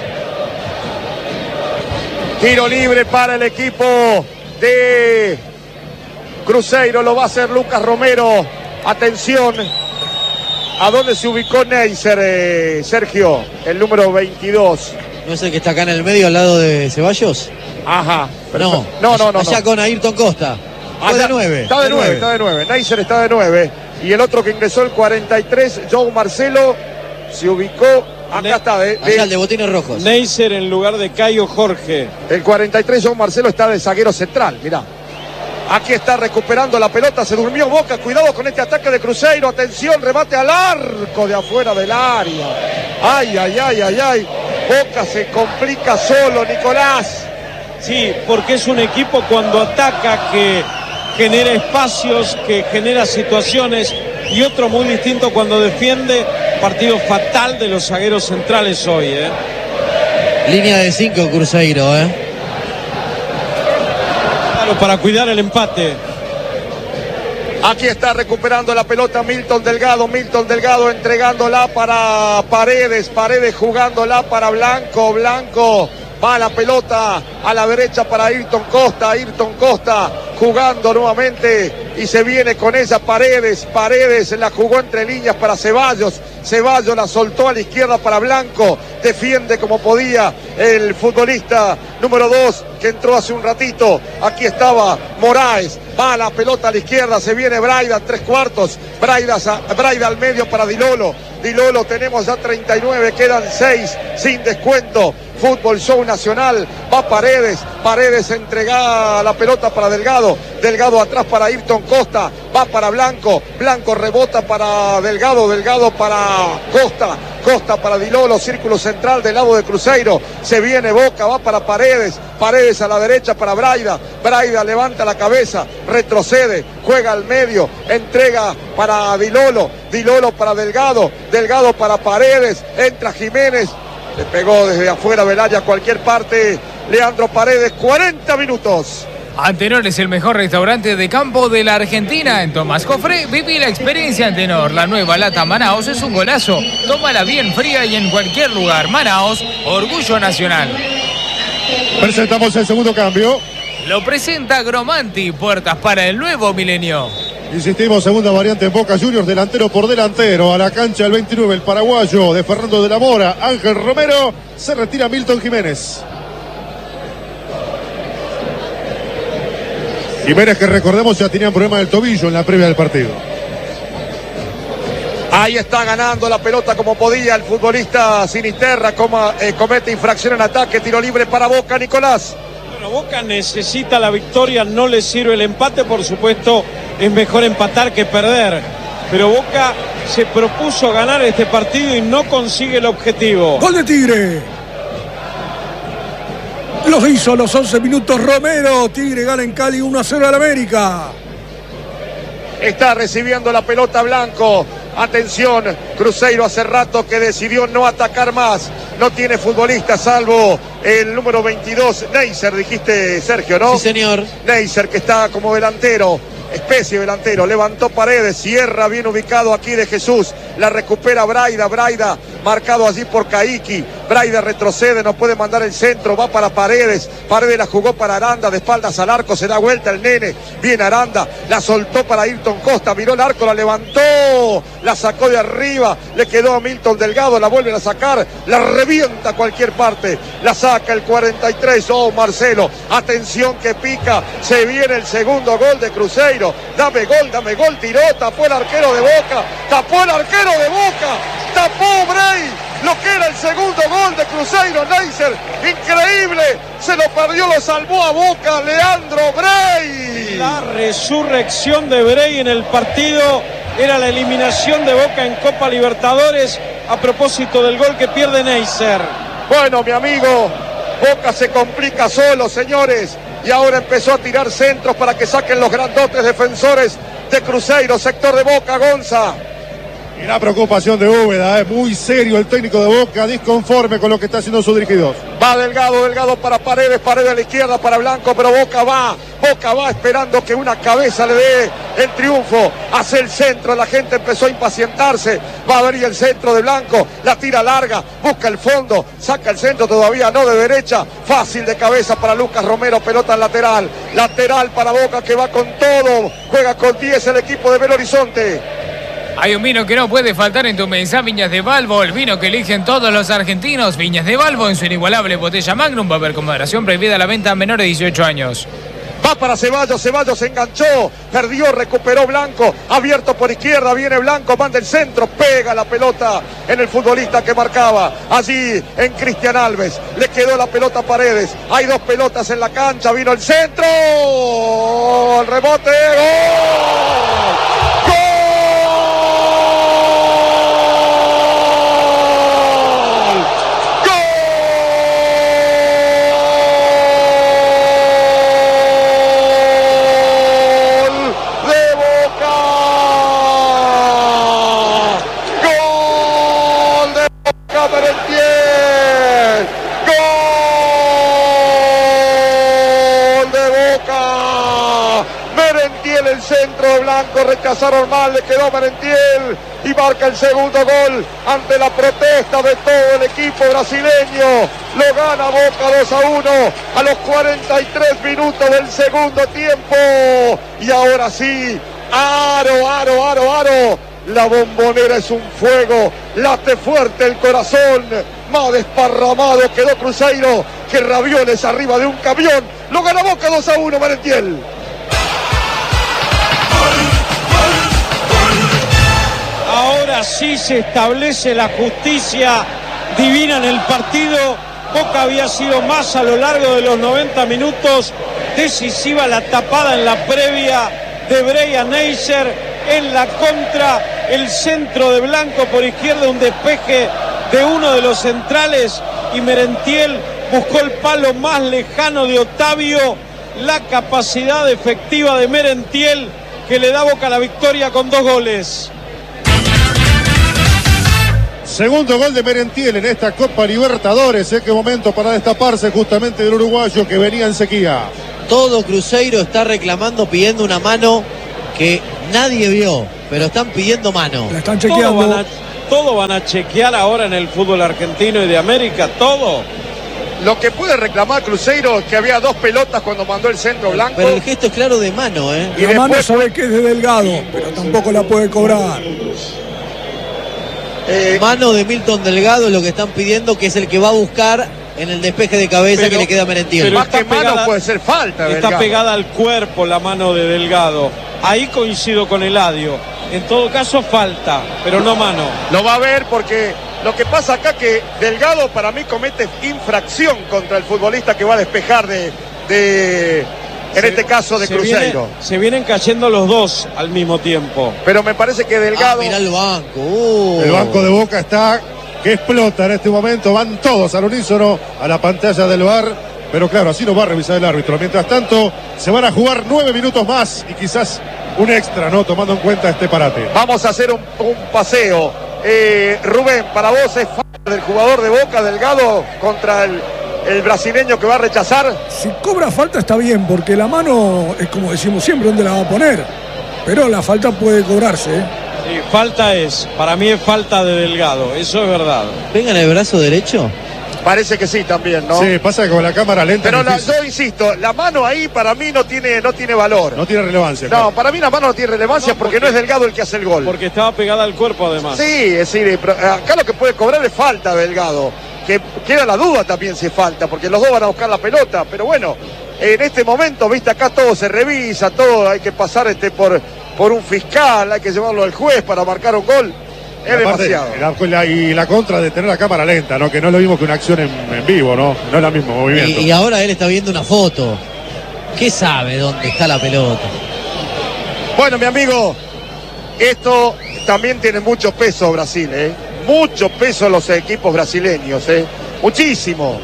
A: Tiro libre para el equipo de Cruzeiro, lo va a hacer Lucas Romero. Atención, ¿a dónde se ubicó Neisser, Sergio? El número 22.
B: ¿No es el que está acá en el medio al lado de Ceballos?
A: Ajá.
B: No. Allá con Ayrton Costa. De 9.
A: Está de 9. Neisser está de 9. Y el otro que ingresó, el 43, Joao Marcelo, se ubicó. Acá está.
B: Allá el de botines rojos.
E: Neisser en lugar de Cayo Jorge.
A: El 43, Joao Marcelo, está de zaguero central. Mirá. Aquí está recuperando la pelota. Se durmió Boca. Cuidado con este ataque de Cruzeiro. Atención, remate al arco de afuera del área. Ay. Boca se complica solo, Nicolás.
E: Sí, porque es un equipo cuando ataca que genera espacios, que genera situaciones, y otro muy distinto cuando defiende. Partido fatal de los zagueros centrales hoy,
B: Línea de 5 Cruzeiro,
E: Claro, para cuidar el empate.
A: Aquí está recuperando la pelota Milton Delgado entregándola para Paredes jugándola para Blanco. Va la pelota a la derecha para Ayrton Costa jugando nuevamente y se viene con ella Paredes la jugó entre líneas para Ceballos la soltó a la izquierda para Blanco, defiende como podía el futbolista número 2, que entró hace un ratito. Aquí estaba Moraes, va la pelota a la izquierda, se viene Braida, 3/4, Braida al medio para Dilolo. Dilolo, tenemos ya 39, quedan 6 sin descuento. Fútbol Show Nacional, va Paredes, Paredes entrega la pelota para Delgado, Delgado atrás para Ayrton Costa, va para Blanco, Blanco rebota para Delgado, Delgado para Costa, Costa para Dilolo, círculo central del lado de Cruzeiro, se viene Boca, va para Paredes, Paredes a la derecha para Braida, Braida levanta la cabeza, retrocede, juega al medio, entrega para Dilolo, Dilolo para Delgado, Delgado para Paredes, entra Jiménez, le pegó desde afuera Velaya a cualquier parte. Leandro Paredes, 40 minutos.
C: Antenor es el mejor restaurante de campo de la Argentina. En Tomás Jofré, viví la experiencia Antenor. La nueva lata Manaos es un golazo. Tómala bien fría y en cualquier lugar. Manaos, orgullo nacional.
D: Presentamos el segundo cambio.
C: Lo presenta Gromanti, puertas para el nuevo milenio.
D: Insistimos, segunda variante en Boca Juniors, delantero por delantero. A la cancha el 29, el paraguayo de Fernando de la Mora, Ángel Romero. Se retira Milton Jiménez. Jiménez, que recordemos ya tenía un problema del tobillo en la previa del partido.
A: Ahí está ganando la pelota como podía el futbolista Sinisterra, comete infracción en ataque, tiro libre para Boca, Nicolás.
E: Bueno, Boca necesita la victoria, no le sirve el empate, por supuesto, es mejor empatar que perder. Pero Boca se propuso ganar este partido y no consigue el objetivo.
F: Gol de Tigre. Los hizo a los 11 minutos Romero. Tigre gana en Cali 1-0 al América.
A: Está recibiendo la pelota Blanco. Atención, Cruzeiro hace rato que decidió no atacar más. No tiene futbolista salvo el número 22, Neisser, dijiste, Sergio, ¿no?
B: Sí, señor.
A: Neisser, que está como delantero, especie de delantero. Levantó Paredes, cierra bien ubicado aquí de Jesús. La recupera Braida, Braida marcado allí por Caiki. Braida retrocede, no puede mandar el centro, va para Paredes. Paredes la jugó para Aranda, de espaldas al arco, se da vuelta el nene. Bien Aranda, la soltó para Ayrton Costa, miró el arco, la levantó, la sacó de arriba, le quedó a Milton Delgado, la vuelven a sacar, la revienta a cualquier parte, la saca el 43, Marcelo. Atención que pica, se viene el segundo gol de Cruzeiro. Dame gol, tiró, tapó el arquero de Boca, tapó Bray, lo que era el segundo gol de Cruzeiro. Neisser, increíble, se lo perdió, lo salvó a Boca, Leandro Bray.
E: La resurrección de Bray en el partido era la eliminación de Boca en Copa Libertadores a propósito del gol que pierde Neisser.
A: Bueno, mi amigo, Boca se complica solo, señores, y ahora empezó a tirar centros para que saquen los grandotes defensores de Cruzeiro, sector de Boca, Gonza.
D: Y la preocupación de Úbeda, muy serio el técnico de Boca, disconforme con lo que está haciendo su dirigido.
A: Va Delgado para Paredes, Paredes a la izquierda para Blanco, pero Boca va esperando que una cabeza le dé el triunfo. Hace el centro, la gente empezó a impacientarse. Va a venir el centro de Blanco, la tira larga, busca el fondo, saca el centro, todavía no, de derecha, fácil de cabeza para Lucas Romero, pelota en lateral para Boca, que va con todo, juega con 10 el equipo de Belo Horizonte.
C: Hay un vino que no puede faltar en tu mesa, Viñas de Balbo, el vino que eligen todos los argentinos. Viñas de Balbo en su inigualable botella Magnum, va a haber con moderación, prohibida la venta a menores de 18 años.
A: Va para Ceballos, se enganchó, perdió, recuperó Blanco, abierto por izquierda, viene Blanco, manda el centro, pega la pelota en el futbolista que marcaba, allí en Cristian Alves, le quedó la pelota a Paredes, hay dos pelotas en la cancha, vino el centro, el rebote, ¡gol! Blanco, rechazaron mal, le quedó Merentiel y marca el segundo gol ante la protesta de todo el equipo brasileño. Lo gana Boca 2-1 a los 43 minutos del segundo tiempo. Y ahora sí, aro. La Bombonera es un fuego, late fuerte el corazón, más desparramado quedó Cruzeiro, que ravioles arriba de un camión. Lo gana Boca 2-1, Merentiel.
E: Ahora sí se establece la justicia divina en el partido. Boca había sido más a lo largo de los 90 minutos. Decisiva la tapada en la previa de Brian Neisser. En la contra, el centro de Blanco por izquierda, un despeje de uno de los centrales. Y Merentiel buscó el palo más lejano de Otavio. La capacidad efectiva de Merentiel que le da Boca la victoria con 2 goles.
D: Segundo gol de Merentiel en esta Copa Libertadores. Qué momento para destaparse justamente del uruguayo que venía en sequía.
B: Todo Cruzeiro está reclamando, pidiendo una mano que nadie vio, pero están pidiendo mano.
F: La están chequeando.
E: Todo van a chequear ahora en el fútbol argentino y de América, todo.
A: Lo que puede reclamar Cruzeiro es que había 2 pelotas cuando mandó el centro Blanco.
B: Pero el gesto es claro de mano, ¿eh?
A: Y
F: La mano
A: después,
F: sabe que es de Delgado, pero tampoco la puede cobrar.
B: Mano de Milton Delgado es lo que están pidiendo, que es el que va a buscar en el despeje de cabeza que le queda a Merentiel.
E: pero
A: más que mano puede ser falta.
E: Está
A: Delgado.
E: pegada al cuerpo la mano de Delgado. Ahí coincido con Eladio. En todo caso falta, pero no mano.
A: Lo va a ver porque lo que pasa acá que Delgado para mí comete infracción contra el futbolista que va a despejar en este caso de Cruzeiro.
E: Se vienen cayendo los dos al mismo tiempo.
A: Pero me parece que Delgado...
B: Mirá el banco.
D: El banco de Boca está que explota en este momento. Van todos al unísono a la pantalla del VAR. Pero claro, así lo va a revisar el árbitro. Mientras tanto, se van a jugar 9 minutos más y quizás un extra, ¿no? Tomando en cuenta este parate.
A: Vamos a hacer un paseo. Rubén, para vos es falta del jugador de Boca, Delgado, contra el brasileño que va a rechazar.
F: Si cobra falta está bien, porque la mano es como decimos siempre, ¿dónde la va a poner? Pero la falta puede cobrarse, ¿eh?
E: Sí, falta para mí es falta de Delgado, eso es verdad.
B: ¿Venga en el brazo derecho?
A: Parece que sí también, ¿no?
D: Sí, pasa que con la cámara lenta.
A: Pero yo insisto, la mano ahí para mí no tiene valor.
D: No tiene relevancia.
A: No,
D: claro.
A: para mí la mano no tiene relevancia porque no es Delgado el que hace el gol.
E: Porque estaba pegada al cuerpo además.
A: Sí, es decir, pero acá lo que puede cobrar es falta Delgado. Que queda la duda también si es falta, porque los dos van a buscar la pelota. Pero bueno, en este momento, viste, acá todo se revisa, todo hay que pasar por un fiscal, hay que llevarlo al juez para marcar un gol. Es demasiado.
D: Y la contra de tener la cámara lenta, ¿no? Que no es lo mismo que una acción en vivo, ¿no? No es el mismo movimiento.
B: Y ahora él está viendo una foto. ¿Qué sabe dónde está la pelota?
A: Bueno, mi amigo, esto también tiene mucho peso Brasil, ¿eh? Mucho peso los equipos brasileños, ¿eh? Muchísimo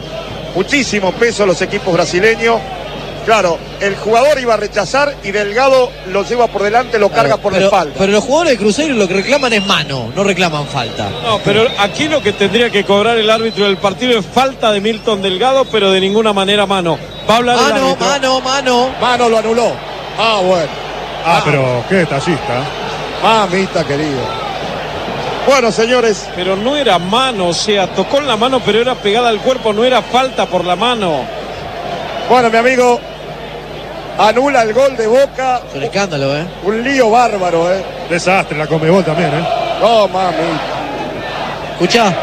A: peso los equipos brasileños. Claro, el jugador iba a rechazar y Delgado lo lleva por delante, lo carga por la espalda.
B: Pero los jugadores de Cruzeiro lo que reclaman es mano, no reclaman falta.
E: No, pero aquí lo que tendría que cobrar el árbitro del partido es falta de Milton Delgado, pero de ninguna manera mano. Va a hablar el árbitro.
A: Mano lo anuló. Ah, bueno.
D: Pero qué detallista.
A: Mamita querido. Bueno, señores.
E: Pero no era mano, o sea, tocó en la mano, pero era pegada al cuerpo, no era falta por la mano.
A: Bueno, mi amigo, anula el gol de Boca.
B: Es un escándalo, ¿eh?
A: Un lío bárbaro, ¿eh?
D: Desastre la Conmebol también, ¿eh?
A: No, mami.
B: Escuchá.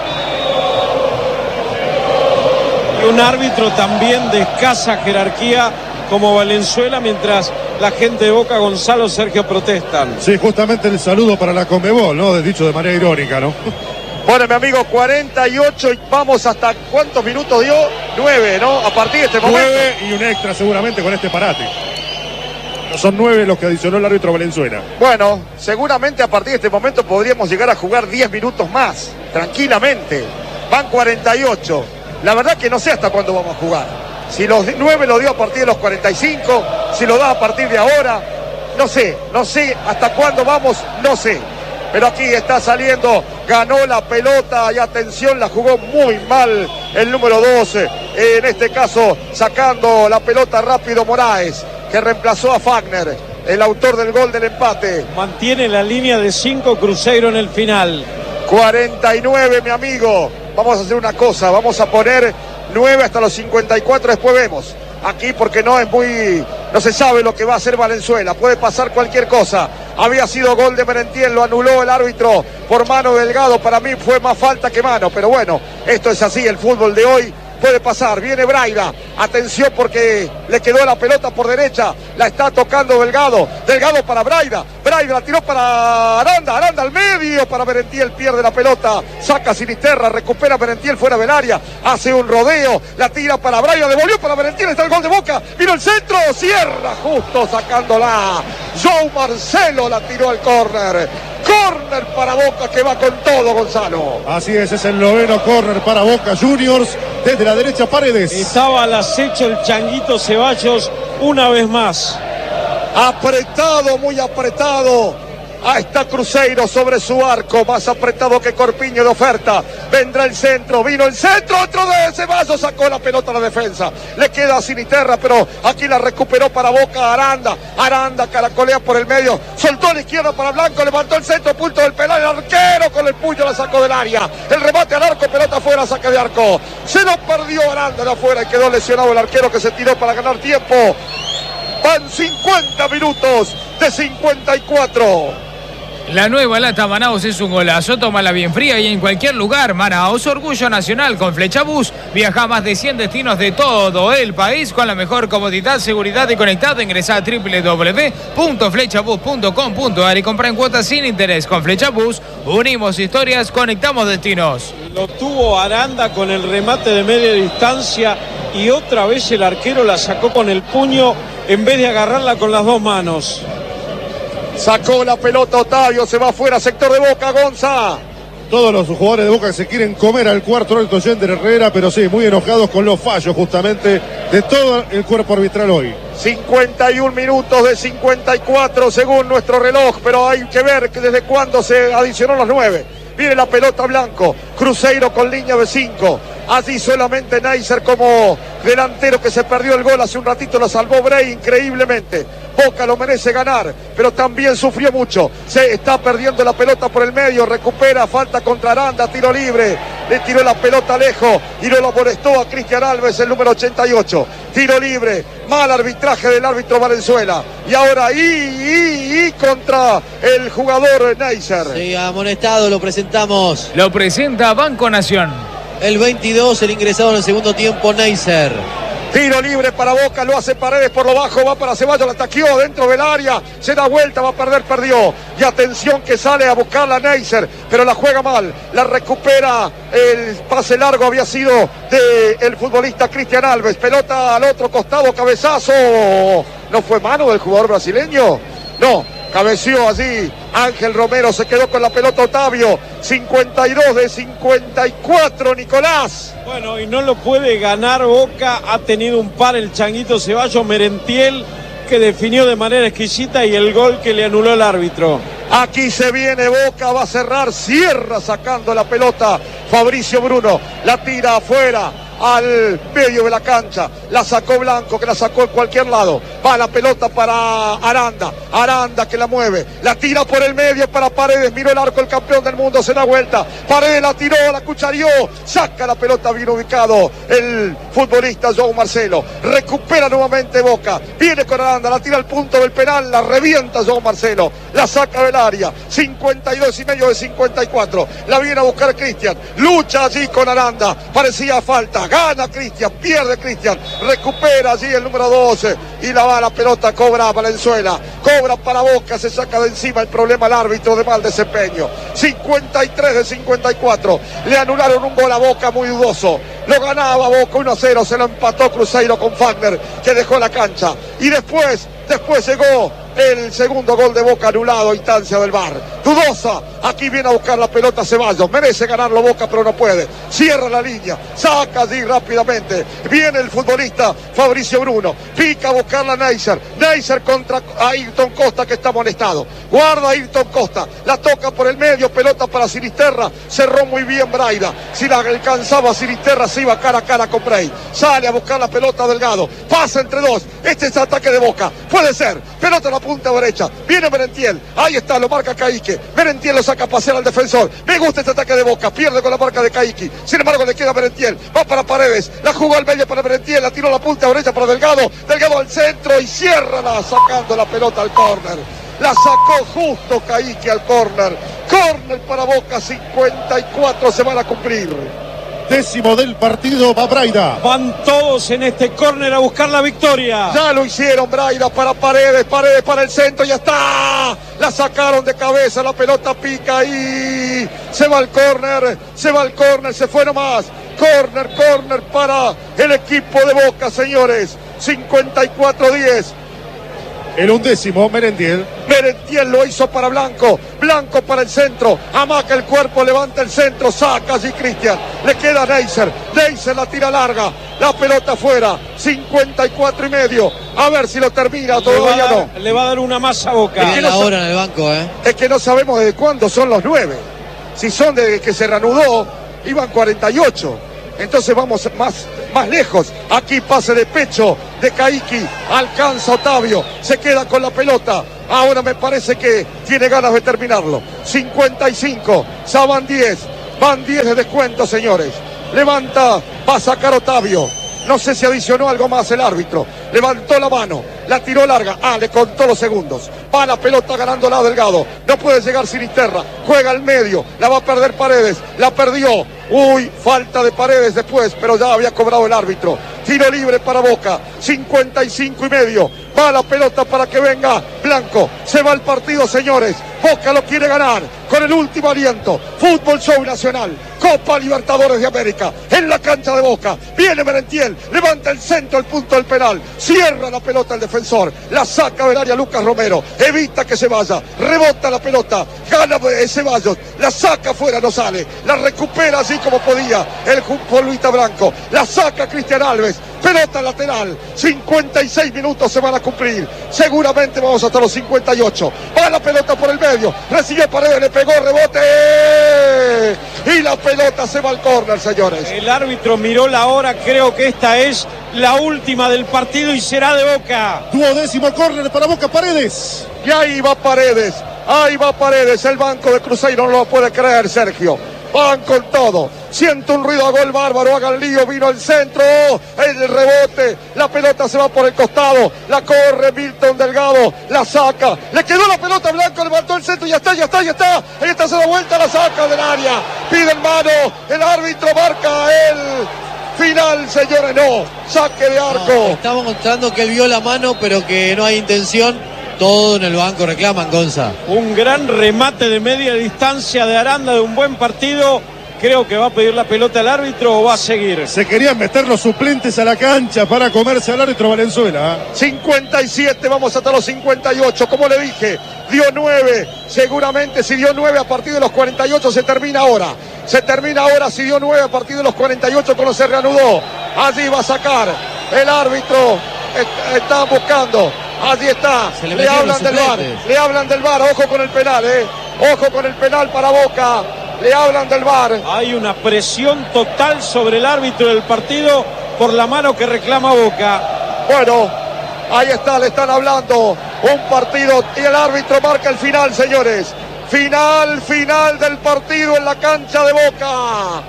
E: Y un árbitro también de escasa jerarquía como Valenzuela, mientras la gente de Boca, Gonzalo, Sergio protestan.
D: Sí, justamente el saludo para la Conmebol, ¿no? Dicho de manera irónica, ¿no?
A: Bueno, mi amigo, 48 y vamos hasta ¿cuántos minutos dio? 9, ¿no? A partir de este momento.
D: 9 y un extra seguramente con este parate. Son 9 los que adicionó el árbitro Valenzuela.
A: Bueno, seguramente a partir de este momento podríamos llegar a jugar 10 minutos más, tranquilamente. Van 48. La verdad que no sé hasta cuándo vamos a jugar. Si los 9 lo dio a partir de los 45, si lo da a partir de ahora, no sé hasta cuándo vamos, no sé. Pero aquí está saliendo, ganó la pelota y atención, la jugó muy mal el número 12. En este caso, sacando la pelota rápido Moraes, que reemplazó a Fagner, el autor del gol del empate.
E: Mantiene la línea de 5 Cruzeiro en el final.
A: 49, mi amigo. Vamos a hacer una cosa, vamos a poner 9 hasta los 54, después vemos. Aquí porque no se sabe lo que va a hacer Valenzuela, puede pasar cualquier cosa. Había sido gol de Merentiel, lo anuló el árbitro por mano Delgado, para mí fue más falta que mano, pero bueno, esto es así, el fútbol de hoy puede pasar, viene Braida, atención porque le quedó la pelota por derecha, la está tocando Delgado para Braida la tiró para Aranda al medio para Merentiel, pierde la pelota, saca Sinisterra, recupera Merentiel fuera del área, hace un rodeo, la tira para Braida, devolvió para Merentiel, está el gol de Boca, vino el centro, cierra justo sacándola, João Marcelo la tiró al córner para Boca que va con todo, Gonzalo.
D: Así es el noveno córner para Boca Juniors, desde la derecha Paredes.
E: Estaba al acecho el Changuito Ceballos una vez más.
A: Apretado, muy apretado. Ahí está Cruzeiro sobre su arco, más apretado que Corpiño de oferta. Vendrá el centro, vino el centro, otro de Ceballos, sacó la pelota a la defensa. Le queda a Sinisterra, pero aquí la recuperó para Boca Aranda caracolea por el medio, soltó a la izquierda para Blanco, levantó el centro, punto del penal, el arquero con el puño la sacó del área. El remate al arco, pelota afuera, saque de arco. Se lo perdió Aranda de afuera y quedó lesionado el arquero que se tiró para ganar tiempo. Van 50 minutos de 54.
C: La nueva lata Manaos es un golazo, tómala bien fría y en cualquier lugar. Manaos, orgullo nacional con Flechabús. Viaja a más de 100 destinos de todo el país con la mejor comodidad, seguridad y conectado. Ingresá a www.flechabús.com.ar y compra en cuotas sin interés. Con Flechabús unimos historias, conectamos destinos.
E: Lo tuvo Aranda con el remate de media distancia y otra vez el arquero la sacó con el puño en vez de agarrarla con las dos manos.
A: Sacó la pelota Otavio, se va afuera, sector de Boca, Gonza.
D: Todos los jugadores de Boca que se quieren comer al cuarto alto Yender Herrera, pero sí, muy enojados con los fallos justamente de todo el cuerpo arbitral hoy.
A: 51 minutos de 54 según nuestro reloj, pero hay que ver que desde cuándo se adicionó los 9. Viene la pelota Blanco, Cruzeiro con línea de 5. Allí solamente Neisser como delantero que se perdió el gol hace un ratito, lo salvó Bray increíblemente. Boca lo merece ganar, pero también sufrió mucho. Se está perdiendo la pelota por el medio, recupera, falta contra Aranda, tiro libre. Le tiró la pelota lejos y no lo molestó a Cristian Alves, el número 88. Tiro libre, mal arbitraje del árbitro Valenzuela. Y ahora contra el jugador Neisser.
B: Sí, amonestado, lo presentamos.
C: Lo presenta Banco Nación.
B: El 22, el ingresado en el segundo tiempo, Neisser.
A: Tiro libre para Boca, lo hace Paredes por lo bajo, va para Ceballos, la taqueó dentro del área, se da vuelta, va a perder, perdió. Y atención que sale a buscarla Neisser, pero la juega mal, la recupera, el pase largo había sido del futbolista Cristian Alves, pelota al otro costado, cabezazo. ¿No fue mano del jugador brasileño? No, cabeció allí Ángel Romero, se quedó con la pelota Otavio. 52 de 54, Nicolás.
E: Bueno, y no lo puede ganar Boca, ha tenido un par el Changuito Ceballos, Merentiel, que definió de manera exquisita, y el gol que le anuló el árbitro.
A: Aquí se viene Boca, va a cerrar, cierra sacando la pelota Fabricio Bruno, la tira afuera al medio de la cancha, la sacó Blanco, que la sacó en cualquier lado, va la pelota para Aranda que la mueve, la tira por el medio para Paredes, miró el arco el campeón del mundo, se da vuelta, Paredes la tiró, la cucharió, saca la pelota bien ubicado el futbolista João Marcelo, recupera nuevamente Boca, viene con Aranda, la tira al punto del penal, la revienta João Marcelo, la saca del área, 52,5 de 54, la viene a buscar Cristian, lucha allí con Aranda, parecía falta, gana Cristian, pierde Cristian, recupera allí el número 12 y la va la pelota, cobra Valenzuela, cobra para Boca, se saca de encima el problema al árbitro de mal desempeño. 53 de 54, le anularon un gol a Boca muy dudoso, lo ganaba Boca 1-0, se lo empató Cruzeiro con Fagner, que dejó la cancha, y después llegó el segundo gol de Boca anulado a instancia del VAR. Dudosa, aquí viene a buscar la pelota Ceballos, merece ganarlo Boca pero no puede, cierra la línea, saca allí rápidamente, viene el futbolista Fabricio Bruno, pica a buscarla Neisser contra Ayrton Costa que está amonestado, guarda Ayrton Costa, la toca por el medio, pelota para Sinisterra, cerró muy bien Braida, si la alcanzaba Sinisterra se iba cara a cara con Bray, sale a buscar la pelota Delgado, pasa entre dos, este es ataque de Boca, puede ser, pelota a la punta derecha, viene Merentiel, ahí está, lo marca Kaique, Merentiel lo saca a pasear al defensor, me gusta este ataque de Boca, pierde con la marca de Kaique, sin embargo le queda Merentiel, va para Paredes, la jugó al medio para Merentiel, la tiró a la punta derecha para Delgado al centro y cierra sacando la pelota al córner, la sacó justo Kaique al córner para Boca, 54 se van a cumplir.
D: 10º del partido. Va Braida.
E: Van todos en este córner a buscar la victoria.
A: Ya lo hicieron, Braida para Paredes, Paredes para el centro, ya está. La sacaron de cabeza, la pelota pica y se va al córner, se fue nomás. Córner para el equipo de Boca, señores. 54-10.
D: El 11º, Merentiel.
A: Merentiel lo hizo para Blanco. Blanco para el centro. Amaca el cuerpo, levanta el centro. Saca allí Cristian. Le queda Neisser. Neisser la tira larga. La pelota afuera. 54-y-medio. A ver si lo termina. Todavía no.
E: Le va a dar una más a Boca.
B: Tiene la hora en el banco,
A: Es que no sabemos desde cuándo son los 9. Si son desde que se reanudó, iban 48. Entonces vamos más lejos. Aquí pase de pecho de Caiki. Alcanza Otavio. Se queda con la pelota. Ahora me parece que tiene ganas de terminarlo. 55. Ya van 10. Van 10 de descuento, señores. Levanta. Va a sacar Otavio. No sé si adicionó algo más el árbitro. Levantó la mano. La tiró larga. Le contó los segundos. Va la pelota ganando la Delgado. No puede llegar Sinisterra. Juega al medio. La va a perder Paredes. La perdió. Uy, falta de Paredes después, pero ya había cobrado el árbitro. Tiro libre para Boca. 55-y-medio. Va la pelota para que venga Blanco. Se va el partido, señores. Boca lo quiere ganar con el último aliento. Fútbol Show Nacional. Copa Libertadores de América. En la cancha de Boca. Viene Merentiel. Levanta el centro, el punto del penal. Cierra la pelota el defensor. La saca del área Lucas Romero. Evita que se vaya. Rebota la pelota. Gana Ceballos. La saca afuera, no sale. La recupera así como podía el futbolista Blanco. La saca Cristian Alves. Pelota lateral. 56 minutos se van a cumplir. Seguramente vamos hasta los 58. Va la pelota por el medio. Recibió Paredes, le pegó, rebote. Y la pelota se va al córner, señores.
E: El árbitro miró la hora. Creo que esta es la última del partido y será de Boca.
D: 12º córner para Boca. Paredes.
A: Y ahí va Paredes. Ahí va Paredes. El banco de Cruzeiro no lo puede creer, Sergio. Van con todo. Siento un ruido a gol bárbaro. Hagan lío. Vino el centro. El rebote. La pelota se va por el costado. La corre Milton Delgado. La saca. Le quedó la pelota a Blanco. Levantó el centro. Ya está. Ahí está, se da vuelta. La saca del área. Pide el mano. El árbitro marca el final, señores. No. Saque de arco.
B: No, estamos mostrando que él vio la mano, pero que no hay intención. Todo en el banco reclaman, Gonza.
E: Un gran remate de media distancia de Aranda, de un buen partido. Creo que va a pedir la pelota al árbitro o va a seguir.
D: Se querían meter los suplentes a la cancha para comerse al árbitro Valenzuela.
A: 57, vamos hasta los 58. Como le dije, dio 9. Seguramente si dio 9 a partir de los 48 se termina ahora. Se termina ahora si dio 9 a partir de los 48 cuando se reanudó. Allí va a sacar el árbitro. Están buscando. Allí está. Le hablan del VAR. Le hablan del VAR. Ojo con el penal, Ojo con el penal para Boca. Le hablan del VAR.
E: Hay una presión total sobre el árbitro del partido por la mano que reclama Boca.
A: Bueno, ahí está, le están hablando. Un partido y el árbitro marca el final, señores. Final del partido en la cancha de Boca.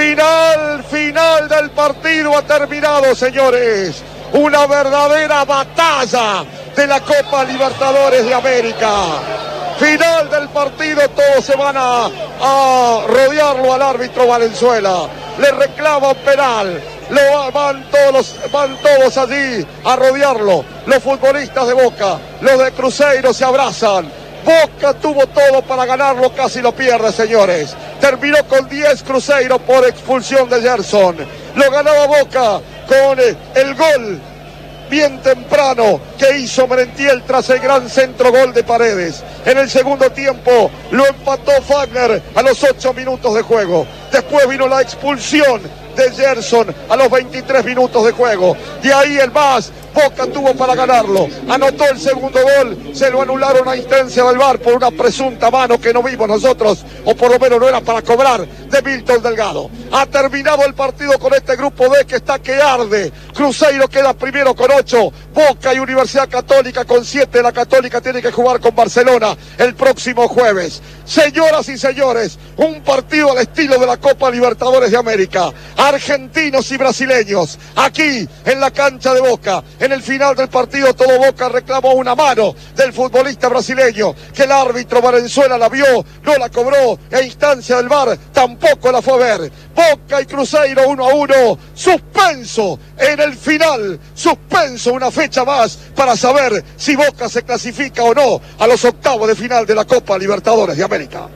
A: Final del partido ha terminado, señores. Una verdadera batalla de la Copa Libertadores de América. Final del partido, todos se van a rodearlo al árbitro Valenzuela. Le reclaman penal. Van todos allí a rodearlo. Los futbolistas de Boca, los de Cruzeiro se abrazan. Boca tuvo todo para ganarlo, casi lo pierde, señores. Terminó con 10 Cruzeiro por expulsión de Gerson. Lo ganaba Boca con el gol bien temprano que hizo Merentiel tras el gran centro gol de Paredes. En el segundo tiempo lo empató Fagner a los 8 minutos de juego. Después vino la expulsión de Gerson a los 23 minutos de juego. De ahí el más, Boca tuvo para ganarlo. Anotó el segundo gol, se lo anularon a instancia del VAR por una presunta mano que no vimos nosotros, o por lo menos no era para cobrar, de Milton Delgado. Ha terminado el partido con este grupo D que está que arde. Cruzeiro queda primero con 8, Boca y Universidad Católica con 7. La Católica tiene que jugar con Barcelona el próximo jueves. Señoras y señores, un partido al estilo de la Copa Libertadores de América. argentinos y brasileños, aquí en la cancha de Boca. En el final del partido todo Boca reclamó una mano del futbolista brasileño, que el árbitro Valenzuela la vio, no la cobró, e instancia del VAR tampoco la fue a ver. Boca y Cruzeiro 1-1, suspenso en el final, suspenso una fecha más para saber si Boca se clasifica o no a los octavos de final de la Copa Libertadores de América.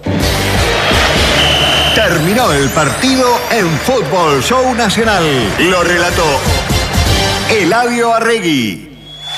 G: Terminó el partido en Fútbol Show Nacional. Lo relató Eladio Arregui.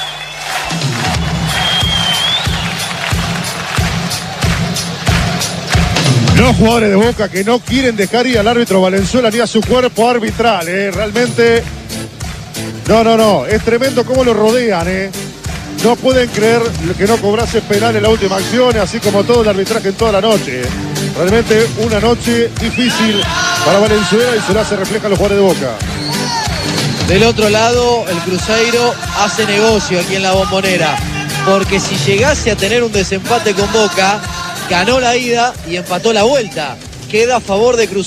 D: Los jugadores de Boca que no quieren dejar ir al árbitro Valenzuela ni a su cuerpo arbitral, realmente. No, es tremendo cómo lo rodean, No pueden creer que no cobrase penal en la última acción, así como todo el arbitraje en toda la noche. Realmente una noche difícil para Valenzuela y se refleja en los jugadores de Boca.
B: Del otro lado, el Cruzeiro hace negocio aquí en la Bombonera, porque si llegase a tener un desempate con Boca, ganó la ida y empató la vuelta. Queda a favor de Cruzeiro.